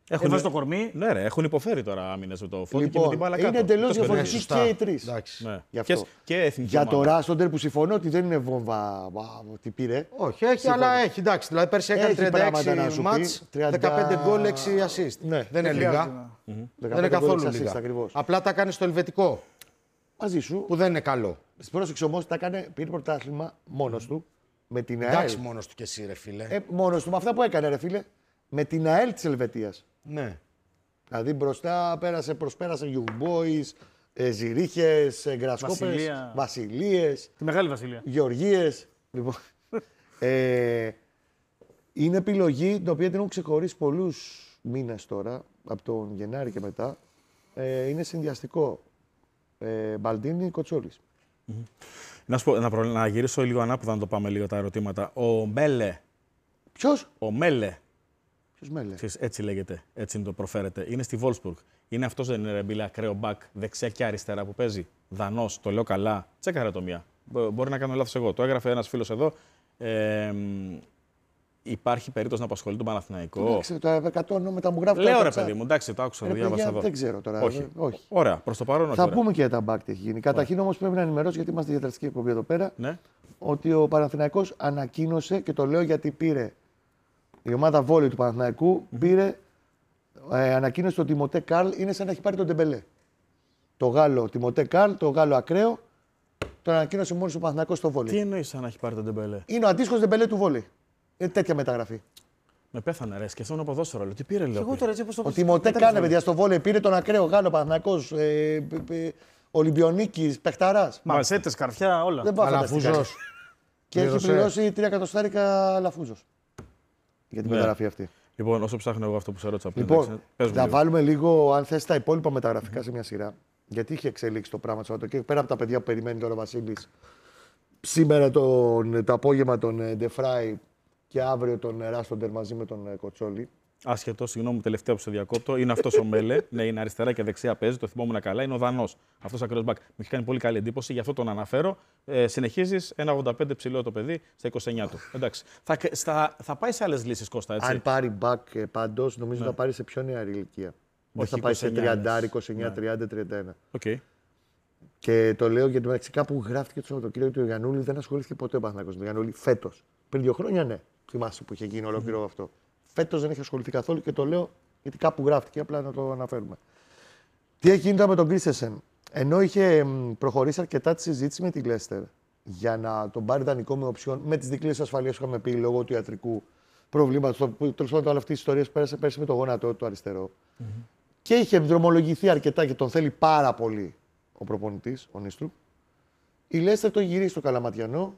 Έχουν βάζει το κορμί. Ναι, ρε, έχουν υποφέρει τώρα άμυνες με το Φώτη Λοιπόν, και με την μπάλα κάτω. είναι εντελώς διαφορετικοί και οι τρεις. Ναι. Και, και εθνική για ομάδα. το Ράστοντερ που συμφωνώ ότι δεν είναι βόμβα τι πήρε. Όχι, έχει, συμφωνώ. αλλά έχει. Εντάξει, δηλαδή πέρσι έκανε Έχει τριάντα έξι πράγματα να σου πει. μάτς, τριάντα δεκαπέντε γκολ, έξι assist. Ναι. Δεν είναι λίγα. Δεν είναι καθόλου λίγα. Ακριβώς. Απλά τα κάνει στο ελβετικό, Μαζί σου. που δεν είναι καλό. Πρόσεξε όμως, τα έκανε, πήρε πρωτάθλημα μόνος του. Με την ΑΕΛ. Εντάξει, μόνος του κι εσύ, ρε φίλε. Ε, μόνος του, με αυτά που έκανε, ρε φίλε. Με την ΑΕΛ της Ελβετίας. Ναι. Δηλαδή μπροστά πέρασε, προσπέρασε Young Boys, ε, Ζηρίχες, ε, Γκρασκόπες, Βασιλεία. Βασιλείες, Τη Μεγάλη Βασιλεία. Γεωργίες. Λοιπόν, ε, είναι επιλογή την οποία την έχουν ξεχωρίσει πολλούς μήνες τώρα, από τον Γενάρη και μετά. Ε, είναι συνδυαστικό. Ε, Μπαλντίνι, Κοτσόλης. Να, σου πω, να, προ... να γυρίσω λίγο ανάποδα να το πάμε λίγο τα ερωτήματα. Ο Μέλε. Ποιος? Ο Μέλε. Ποιος με λέει. Ξέρεις, έτσι λέγεται, έτσι το προφέρεται. Είναι στη Wolfsburg. Είναι αυτός, δεν είναι ρε μπίλα, ακραίο μπακ δεξιά και αριστερά που παίζει. Δανός, το λέω καλά. Τσέκαρε το μία. Μπορεί να κάνω λάθος εγώ. Το έγραφε ένας φίλος εδώ. Ε, υπάρχει περίπτωση να απασχολεί τον Παναθηναϊκό. Εντάξει, το εκατό νόμετα μου γράφει. Λέω ρε παιδί μου, εντάξει, το άκουσα, το διάβασα εδώ. Δεν ξέρω τώρα. Όχι. Ε, όχι. Ωραία, προς το παρόν. Θα όχι, πούμε και για τα μπακ τι έχει γίνει. Καταρχήν όμως πρέπει να ενημερώσω, γιατί είμαστε διατραστική εκπομπή εδώ πέρα, ναι. ότι ο Παναθηναϊκός ανακοίνωσε, και το λέω γιατί πήρε η ομάδα βόλεϊ του Παναθηναϊκού, mm-hmm. πήρε, ε, ανακοίνωσε ότι ο Τιμωτέ Καρλ είναι σαν να έχει πάρει τον Ντεμπελέ. Το Γάλλο Τιμωτέ Καρλ, το Γάλλο ακραίο, το ανακοίνωσε μόλις ο Παναθηναϊκός στο βόλεϊ. Τι εννοείς σαν να έχει πάρει τον Ντεμπελέ? Είναι ο αντίστοιχος Ντεμπελέ του βόλεϊ. Είναι τέτοια μεταγραφή. Με πέθανε ρε, σκεφτόμουν ποδόσφαιρο. Λέω, τι πήρε, λέω. Εγώ τώρα έτσι όπως το Ο Τιμωτέ Καρλ, παιδιά, στο βόλεϊ πήρε τον ακραίο Γάλλο Παναθηναϊκός, ε, ε, ε, Ολυμπιονίκης, παιχταράς. Μαλσέτες, καρφιά, όλα. Δεν πάω να Αλαφούζος. Και έχει Πλήρωσε. πληρώσει τρία εκατοστάρικα Λαφούζος για την Ναι. μεταγραφή αυτή. Λοιπόν, όσο ψάχνω εγώ αυτό που σε ρώτησα πριν. Λοιπόν, εντάξει, πες μου θα λίγο. βάλουμε λίγο, αν θες, τα υπόλοιπα μεταγραφικά σε μια σειρά. Γιατί είχε εξελίξει το πράγμα το Σαββατοκύριακο. Πέρα από τα παιδιά που περιμένει τώρα ο Βασίλης, σήμερα τον, το απόγευμα τον Ντεφράι και αύριο τον Ράστοντερ μαζί με τον Κοτσόλη. Άσχετο, συγγνώμη, τελευταίο που σε διακόπτω. Είναι αυτό ο Μέλε. Ναι, είναι αριστερά και δεξιά παίζει. Το θυμόμουν καλά. Είναι ο Δανός. Αυτό ακραίο μπακ. Μου έχει κάνει πολύ καλή εντύπωση, γι' αυτό τον αναφέρω. Ε, Συνεχίζει ένα ογδόντα πέντε ψηλό το παιδί στα είκοσι εννιά του. Εντάξει. Θα, στα, θα πάει σε άλλες λύσεις, Κώστα, έτσι. Αν πάρει μπακ πάντως, νομίζω Ναι. θα πάρει σε πιο νεαρή ηλικία. Δεν Όχι θα πάει σε είκοσι εννιά, τριάντα, λες. είκοσι εννιά, Ναι. τριάντα, τριάντα ένα. Okay. Και το λέω γιατί μεταξύ κάπου γράφτηκε το Σαββατοκύριακο ότι ο Γιαννούλη δεν ασχολήθηκε ποτέ ο Παναθηναϊκός με τον Γιαννούλη φέτος. Πριν δύο χρόνια, ναι. Θυμάσαι που είχε γίνει ολόκληρο mm. αυτό. Φέτος δεν έχει ασχοληθεί καθόλου και το λέω γιατί κάπου γράφτηκε, απλά να το αναφέρουμε. Τι έχει γίνει τώρα με τον Κρίστενσεν. Ενώ είχε μ, προχωρήσει αρκετά τη συζήτηση με τη Λέστερ για να τον πάρει δανεικό με οψιόν με τις δικλείδες ασφαλείας που είχαμε πει λόγω του ιατρικού προβλήματος. Τέλος πάντων, όλη αυτή η ιστορία πέρασε πέρσι με το γόνατό του αριστερό. Mm-hmm. Και είχε δρομολογηθεί αρκετά και τον θέλει πάρα πολύ ο προπονητής, ο Νίστρου. Η Λέστερ το γυρίζει στο Καλαματιανό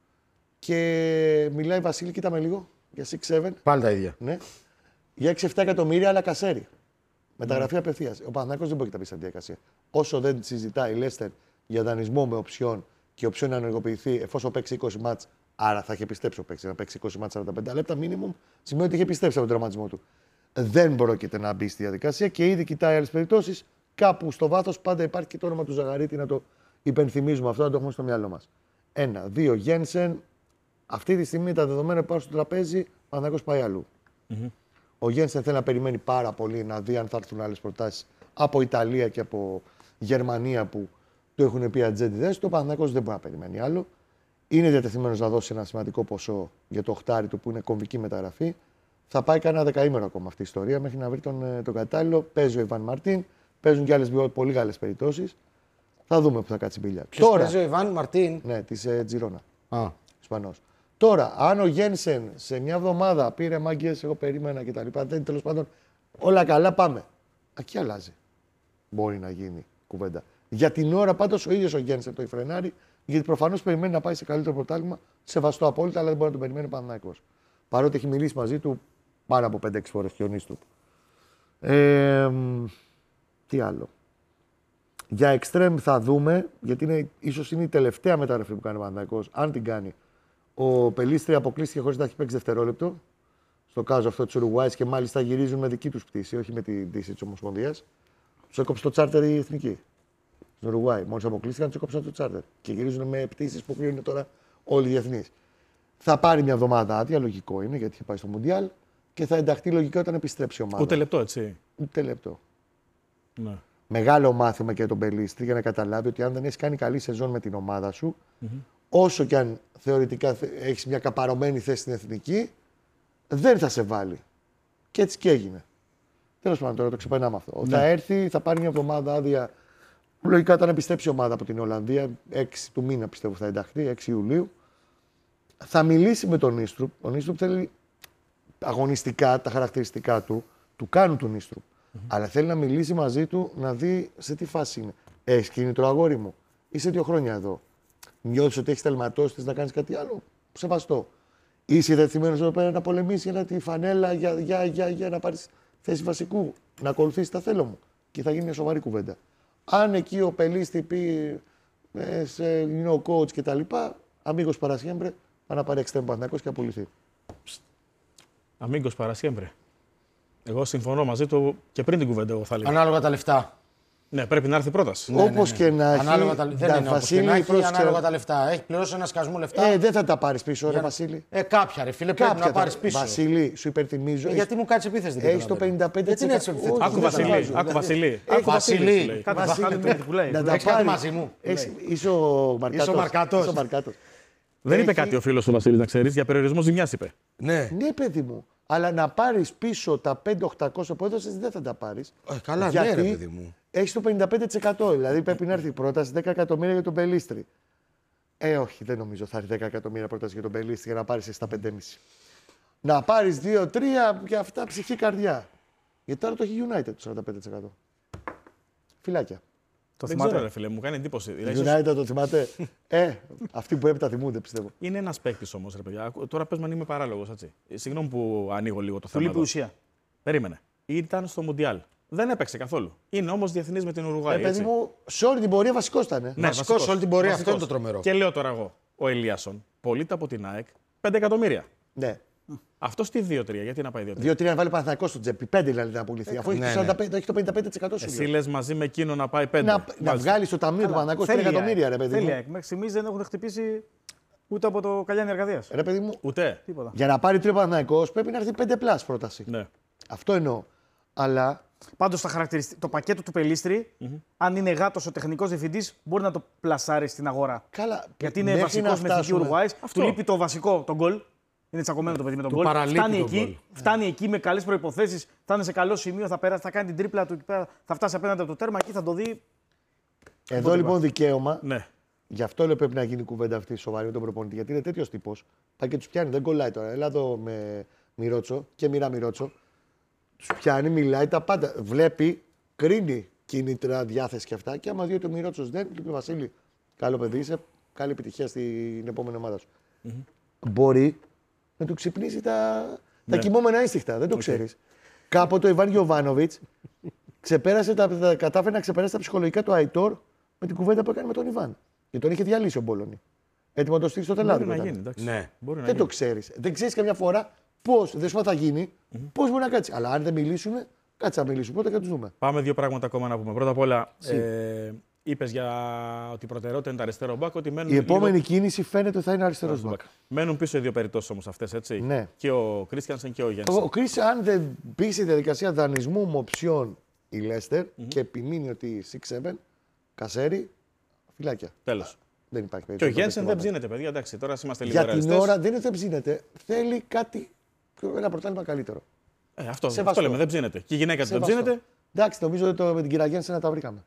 και μιλάει Βασίλη, κοίτα με λίγο, για έξι επτά. Πάλι τα ίδια. Ναι. Για έξι επτά εκατομμύρια, αλλά κασέρι. Μεταγραφή mm. απευθείας. Ο Παναθηναϊκός δεν μπορεί να τα πει στην διαδικασία. Όσο δεν συζητάει η Λέστερ για δανεισμό με οψιόν και οψιόν να ενεργοποιηθεί εφόσον παίξει είκοσι μάτς, άρα θα είχε πιστέψει ο παίκτης να παίξει είκοσι μάτς σαράντα πέντε λεπτά minimum, σημαίνει ότι είχε πιστέψει από τον τραυματισμό του. Δεν πρόκειται να μπει στη διαδικασία και ήδη κοιτάει άλλες περιπτώσεις. Κάπου στο βάθος πάντα υπάρχει και το όνομα του Ζαγαρίτη, να το υπενθυμίζουμε αυτό, να το έχουμε στο μυαλό μας. Ένα. Δύο. Γένσεν. Αυτή τη στιγμή τα δεδομένα που υπάρχουν στο τραπέζι, ο Παναθηναϊκός πάει αλλού. Mm-hmm. Ο Γένσεν θέλει να περιμένει πάρα πολύ να δει αν θα έρθουν άλλες προτάσεις από Ιταλία και από Γερμανία που του έχουν πει ατζέντιδες. Το Παναθηναϊκός δεν μπορεί να περιμένει άλλο. Είναι διατεθειμένος να δώσει ένα σημαντικό ποσό για το οχτάρι του που είναι κομβική μεταγραφή. Θα πάει κανένα δεκαήμερο ακόμα αυτή η ιστορία μέχρι να βρει τον, τον κατάλληλο. Παίζει ο Ιβάν Μαρτίν, παίζουν και άλλες πολύ καλές περιπτώσεις. Θα δούμε που θα κάτσει η μπίλια. Ποιος παίζει ο Ιβάν Μαρτίν? Ναι, της ε, Τζιρόνα. Α. Ισπανός. Τώρα, αν ο Γένσεν σε μια εβδομάδα πήρε μάγκες, εγώ περίμενα κτλ. Τέλος πάντων, όλα καλά, πάμε. Εκεί αλλάζει. Μπορεί να γίνει κουβέντα. Για την ώρα πάντως ο ίδιος ο Γένσεν το φρενάρει, γιατί προφανώς περιμένει να πάει σε καλύτερο πρωτάθλημα. Σεβαστό απόλυτα, αλλά δεν μπορεί να τον περιμένει ο Παναθηναϊκός. Παρότι έχει μιλήσει μαζί του πάνω από πέντε έξι φορές και ο Νίστρου. Ε, τι άλλο. Για εξτρέμ θα δούμε, γιατί είναι, ίσως είναι η τελευταία μεταγραφή που κάνει ο Παναθηναϊκός, αν την κάνει. Ο Πελίστρη αποκλείστηκε χωρίς να έχει παίξει δευτερόλεπτο στο κάζο αυτό τη Ουρουγουάη και μάλιστα γυρίζουν με δική του πτήση, όχι με την πτήση τη Ομοσπονδίας. Του έκοψε το τσάρτερ η εθνική. Στην Ουρουγουάη. Μόλις αποκλείστηκαν, του έκοψαν το τσάρτερ. Και γυρίζουν με πτήσεις που κρίνουν τώρα όλοι οι διεθνείς. Θα πάρει μια εβδομάδα άδεια, λογικό είναι γιατί είχε πάει στο Μουντιάλ. και θα ενταχθεί λογικά όταν επιστρέψει η ομάδα. Ούτε λεπτό, έτσι. Ούτε λεπτό. Ναι. Μεγάλο μάθημα και τον Πελίστρη για να καταλάβει ότι αν δεν έχει κάνει καλή σεζόν με την ομάδα σου, mm-hmm. όσο και αν θεωρητικά έχει μια καπαρωμένη θέση στην εθνική, δεν θα σε βάλει. Και έτσι και έγινε. Τέλος πάντων, τώρα το ξεπερνάμε αυτό. Ναι. Θα έρθει, θα πάρει μια εβδομάδα άδεια. Λογικά όταν επιστρέψει η ομάδα από την Ολλανδία, έξι του μήνα πιστεύω θα ενταχθεί, έξι Ιουλίου. Θα μιλήσει με τον Νίστρουπ. Ο Νίστρουπ θέλει αγωνιστικά τα χαρακτηριστικά του, του κάνουν του Νίστρουπ. Mm-hmm. Αλλά θέλει να μιλήσει μαζί του να δει σε τι φάση είναι. Έχει κίνητρο, αγόρι μου. Είσαι δύο χρόνια εδώ. Νιώθει ότι έχει τελματώσει, θες να κάνει κάτι άλλο. Σεβαστό. Είσαι διατεθειμένο εδώ πέρα να πολεμήσει για τη φανέλα, για, για, για, για να πάρει θέση βασικού. Να ακολουθήσει τα θέλω μου. Και θα γίνει μια σοβαρή κουβέντα. Αν εκεί ο Πελίστη πει ε, σε είναι coach κτλ. Αμίγος παρασιέμπρε, θα να πάρει εξτρέμ Παναθηναϊκός και απολυθεί. Αμίγος παρασιέμπρε. Εγώ συμφωνώ μαζί του και πριν την κουβέντα, εγώ θα λέω. Ανάλογα τα λεφτά. Ναι, πρέπει να έρθει πρόταση. Ναι, όπως ναι, ναι. και να έχει. Ανάλογα τα... Δεν είναι όπως και να έχει, ανάλογα τα λεφτά. Έχει πληρώσει ένα σκασμό λεφτά. Ε, δεν θα τα πάρεις πίσω, ρε Βασίλη. Ε, κάποια ρε φίλε, πρέπει να πάρεις πίσω. Βασίλη, σου υπερθυμίζω. Ε, γιατί μου κάτσε επίθεση. Έχει το πενήντα πέντε τοις εκατό. Γιατί είναι έτσι. Άκου Βασίλη. Άκου Βασίλη. Βασίλη. Να τα πάρει μαζί μου. Είσαι ο Μαρκάτος. Δεν είπε κάτι ο φίλος του Βασίλη, να ξέρεις, για περιορισμό ζημιάς είπε. Ναι, ναι, παιδί μου. Αλλά να πάρεις πίσω τα πέντε χιλιάδες οκτακόσια που έδωσες δεν θα τα πάρεις. Ε, καλά, γιατί ναι, ρε παιδί μου. Έχεις το πενήντα πέντε τοις εκατό. Δηλαδή πρέπει να έρθει η πρόταση δέκα εκατομμύρια για τον Πελίστρη. Ε, όχι, δεν νομίζω θα έρθει δέκα εκατομμύρια πρόταση για τον Πελίστρη για να πάρεις εσύ τα πέντε κόμμα πέντε. Να πάρεις δύο τρία για αυτά ψυχή καρδιά. Γιατί τώρα το έχει United το σαράντα πέντε τοις εκατό. Φιλάκια. Το δεν θυμάται, ξέρω, ρε φίλε, μου κάνει εντύπωση. United ίσως... το θυμάται. ε, αυτοί που έπειτα θυμούνται, πιστεύω. Είναι ένας παίκτης όμως, ρε παιδιά. Τώρα πες με αν είμαι παράλογος, έτσι. Συγγνώμη που ανοίγω λίγο το θέμα. Του λείπει ουσία. Περίμενε. Ήταν στο Μουντιάλ. Δεν έπαιξε καθόλου. Είναι όμως διεθνής με την Ουρουγουάη. Ε, παιδί μου, σε όλη την πορεία βασικός ήταν. Ναι, βασικός σε όλη την πορεία. Βασικός. Αυτό είναι το τρομερό. Και λέω τώρα εγώ, ο Ελίασον πωλείται από την ΑΕΚ πέντε εκατομμύρια. Ναι. Αυτό τι δύο τρία, γιατί να πάει δύο τρία. δύο τρία να βάλει Παναθηναϊκός στο τσέπη, πέντε δηλαδή να πουληθεί. Ε, αφού ναι, έχει, το ναι. έχει το πενήντα πέντε τοις εκατό σου. Εσύ λες μαζί με εκείνο να πάει πέντε. Να, να βγάλει στο ταμείο του Παναθηναϊκού τρία εκατομμύρια, ρε παιδί μου. Μέχρι στιγμής δεν έχουν χτυπήσει ούτε από το Καλιάνι Εργαδίας. Ρε παιδί μου, ούτε. Τίποτα. Για να πάρει τρία Παναθηναϊκός πρέπει να έρθει πέντε πλάς πρόταση. Ναι. Αυτό εννοώ. Αλλά. Πάντως το πακέτο του Πελίστρη, mm-hmm. αν είναι γάτος ο τεχνικός διευθυντής, μπορεί να το πλασάρει στην αγορά. Καλά, γιατί είναι βασικός με εθνική Ουρουγουάης. Του λείπει το βασικό, τον γκολ. Είναι τσακωμένο το παιδί με τον γκολ. Φτάνει, εκεί, φτάνει εκεί με καλές προϋποθέσεις, θα είναι σε καλό σημείο, θα, περάσει, θα κάνει την τρίπλα του, θα φτάσει απέναντι από το τέρμα, εκεί θα το δει. Εδώ λοιπόν δικαίωμα. Ναι. Γι' αυτό λέω πρέπει να γίνει κουβέντα αυτή σοβαρή με τον προπονητή. Γιατί είναι τέτοιο τύπο. Πάει και του πιάνει, δεν κολλάει τώρα. Έλα εδώ με Μιρότσο και Μιρά Μιρότσο. Του πιάνει, μιλάει τα πάντα. Βλέπει, κρίνει κίνητρα, διάθεση και αυτά. Και άμα δει ότι ο Μιρότσο δεν, του πει Βασίλη, καλό παιδί είσαι, καλή επιτυχία στην επόμενη ομάδα σου. Mm-hmm. Μπορεί να του ξυπνήσει τα, ναι. τα κοιμόμενα ένστικτα. Δεν το okay. ξέρεις. Κάποτε ο Ιβάν Γιοβάνοβιτς ξεπέρασε τα, τα, κατάφερε να ξεπεράσει τα ψυχολογικά του Αϊτόρ με την κουβέντα που έκανε με τον Ιβάν. Και τον είχε διαλύσει ο Μπόλωνη. Έτοιμο να το στήσει στο τελάδι. Μπορεί να γίνει, εντάξει. Ναι. Μπορεί να δεν γίνει. το ξέρεις. Δεν ξέρεις καμιά φορά πώς, δεν σου θα γίνει, mm-hmm. πώς μπορεί να κάτσει. Αλλά αν δεν μιλήσουν, κάτσε να μιλήσουν πρώτα και να τους δούμε. Πάμε δύο πράγματα ακόμα να πούμε. Πρώτα απ' όλα, ε, είπες για ότι η προτεραιότητα είναι το αριστερό μπακ. Ότι μένουν η επόμενη λίγο... κίνηση φαίνεται ότι θα είναι αριστερό μπακ. Μένουν πίσω οι δύο περιπτώσεις όμως αυτές, έτσι. Ναι. Και ο Κρίστιανσεν και ο Γένσεν. Ο Κρίστιαν, αν δεν μπει στη διαδικασία δανεισμού με οψιόν η Λέστερ mm-hmm. και επιμείνει ότι έξι επτά, Κασέρι, φυλάκια. Τέλος. Δεν υπάρχει περίπτωση. Και ο Γένσεν δεν ψήνεται, παιδιά. Εντάξει, τώρα είμαστε λίγο ρεαλιστές. Για την ώρα δεν είναι ότι δεν ψήνεται. Θέλει κάτι, ένα πρωτάθλημα καλύτερο. Ε, αυτό, αυτό λέμε, δεν ψήνεται. Και η γυναίκα του δεν ψήνεται. Εντάξει, νομίζω ότι το, με την κυρία Γένσεν να τα βρήκαμε.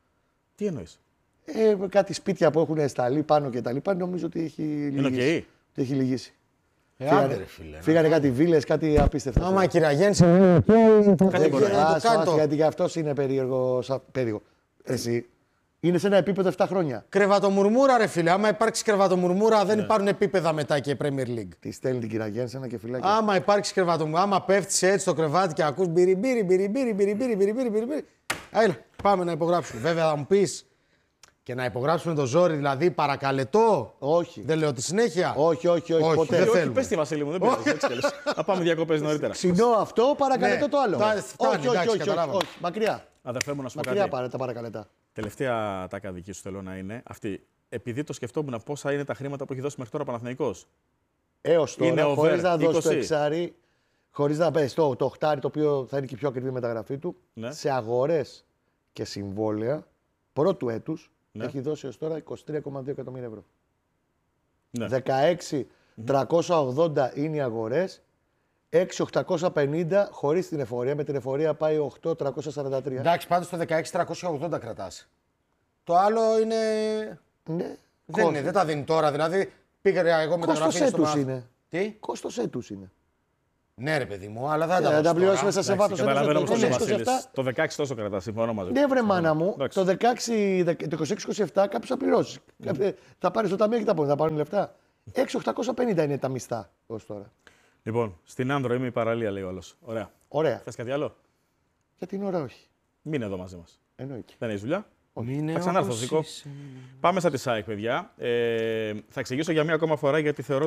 Τι εννοείς? Ε, κάτι σπίτια που έχουν σταλεί πάνω και τα λοιπά, νομίζω ότι έχει λυγίσει. Okay. Έχει λυγίσει. Ε, φύγανε, άντε, φίλε, φύγανε ναι. κάτι βίλες, κάτι απίστευτο. Άμα η κυρία Γένσεν. Κάτι μπορεί να το κάνει. Γιατί γι' αυτό είναι περίεργο. περίεργο. Εσύ είναι σε ένα επίπεδο επτά χρόνια. Κρεβατομουρμούρα, ρε φίλε. Άμα υπάρξει κρεβατομουρμούρα, δεν ναι. υπάρχουν επίπεδα μετά και Premier League. Τη στέλνει την κυρία Γένσεν και φυλάκι. Άμα υπάρξει κρεβατομουρμούρα, άμα πέφτει έτσι στο κρεβάτι και ακούς μπυριμπύρι, μπυριμπύρι, μπυριμπύρι, μπυριμπύρι, μπυριμπύρι. Έλα, πάμε να υπογράψουμε. Βέβαια θα μου πει και να υπογράψουμε το ζόρι, δηλαδή παρακαλετό. Όχι. Δεν λέω τη συνέχεια. Όχι, όχι, όχι. όχι ποτέ. δεν όχι, πες τη Βασίλη μου, δεν πειράζει. Να πάμε διακοπές νωρίτερα. Ξινό αυτό, παρακαλετό το άλλο. Όχι, όχι, όχι. Μακριά. Αδερφέ μου, να σου πω κάτι. Μακριά τα παρακαλετά. Τελευταία τάκα δική σου θέλω να είναι αυτή. Επειδή το σκεφτόμουν πόσα είναι τα χρήματα που έχει δώσει μέχρι τώρα ο Παναθηναϊκός. Έως τώρα, χωρίς να δώσει το εξάρι, χωρίς να πέσει το, το οχτάρι, το οποίο θα είναι και η πιο ακριβή μεταγραφή του, Ναι. σε αγορές και συμβόλαια πρώτου έτους Ναι. έχει δώσει ως τώρα είκοσι τρία κόμμα δύο εκατομμύρια ευρώ. Ναι. δεκαέξι χιλιάδες τριακόσια ογδόντα είναι οι αγορές, έξι χιλιάδες οκτακόσια πενήντα χωρίς την εφορία. Με την εφορία πάει οκτώ χιλιάδες τριακόσια σαράντα τρία. Εντάξει, πάντως το δεκαέξι χιλιάδες τριακόσια ογδόντα κρατάς. Το άλλο είναι. Ναι. Δεν, είναι, δεν τα δίνει τώρα. Δηλαδή πήγα εγώ με τα Κόστος γραφεία στο έτους μάθημα. είναι. Τι? Κόστος έτους είναι. Ναι, ρε παιδί μου, αλλά δεν Ε, τα να τα δώσει πληρώσει τώρα. μέσα σε βάθος έτους. Καταλαβαίνω όμως το το είκοσι Βασίλης. επτά. Το δεκαέξι τόσο κρατά, συμφωνώ μαζί. Ναι, βρε μάνα μου, Εντάξει. το, δεκαέξι, το είκοσι έξι είκοσι επτά κάποιος θα πληρώσει. Mm. Θα πάρει στο ταμείο και τα πόδια, θα πάρουν λεφτά. έξι χιλιάδες οκτακόσια πενήντα είναι τα μισθά ως τώρα. Λοιπόν, στην Άνδρο είμαι η παραλία, λέει ο άλλος. Ωραία. Ωραία. Θες κάτι άλλο? Για την ώρα όχι. Μείνε εδώ μαζί μας. Εννοείται. Δεν έχεις δουλειά? Μείνε Θα ξανάρθω, όπως Ζήκο. είσαι. Πάμε στα της ΑΕΚ, παιδιά. Ε, θα εξηγήσω για μία ακόμα φορά γιατί θεωρώ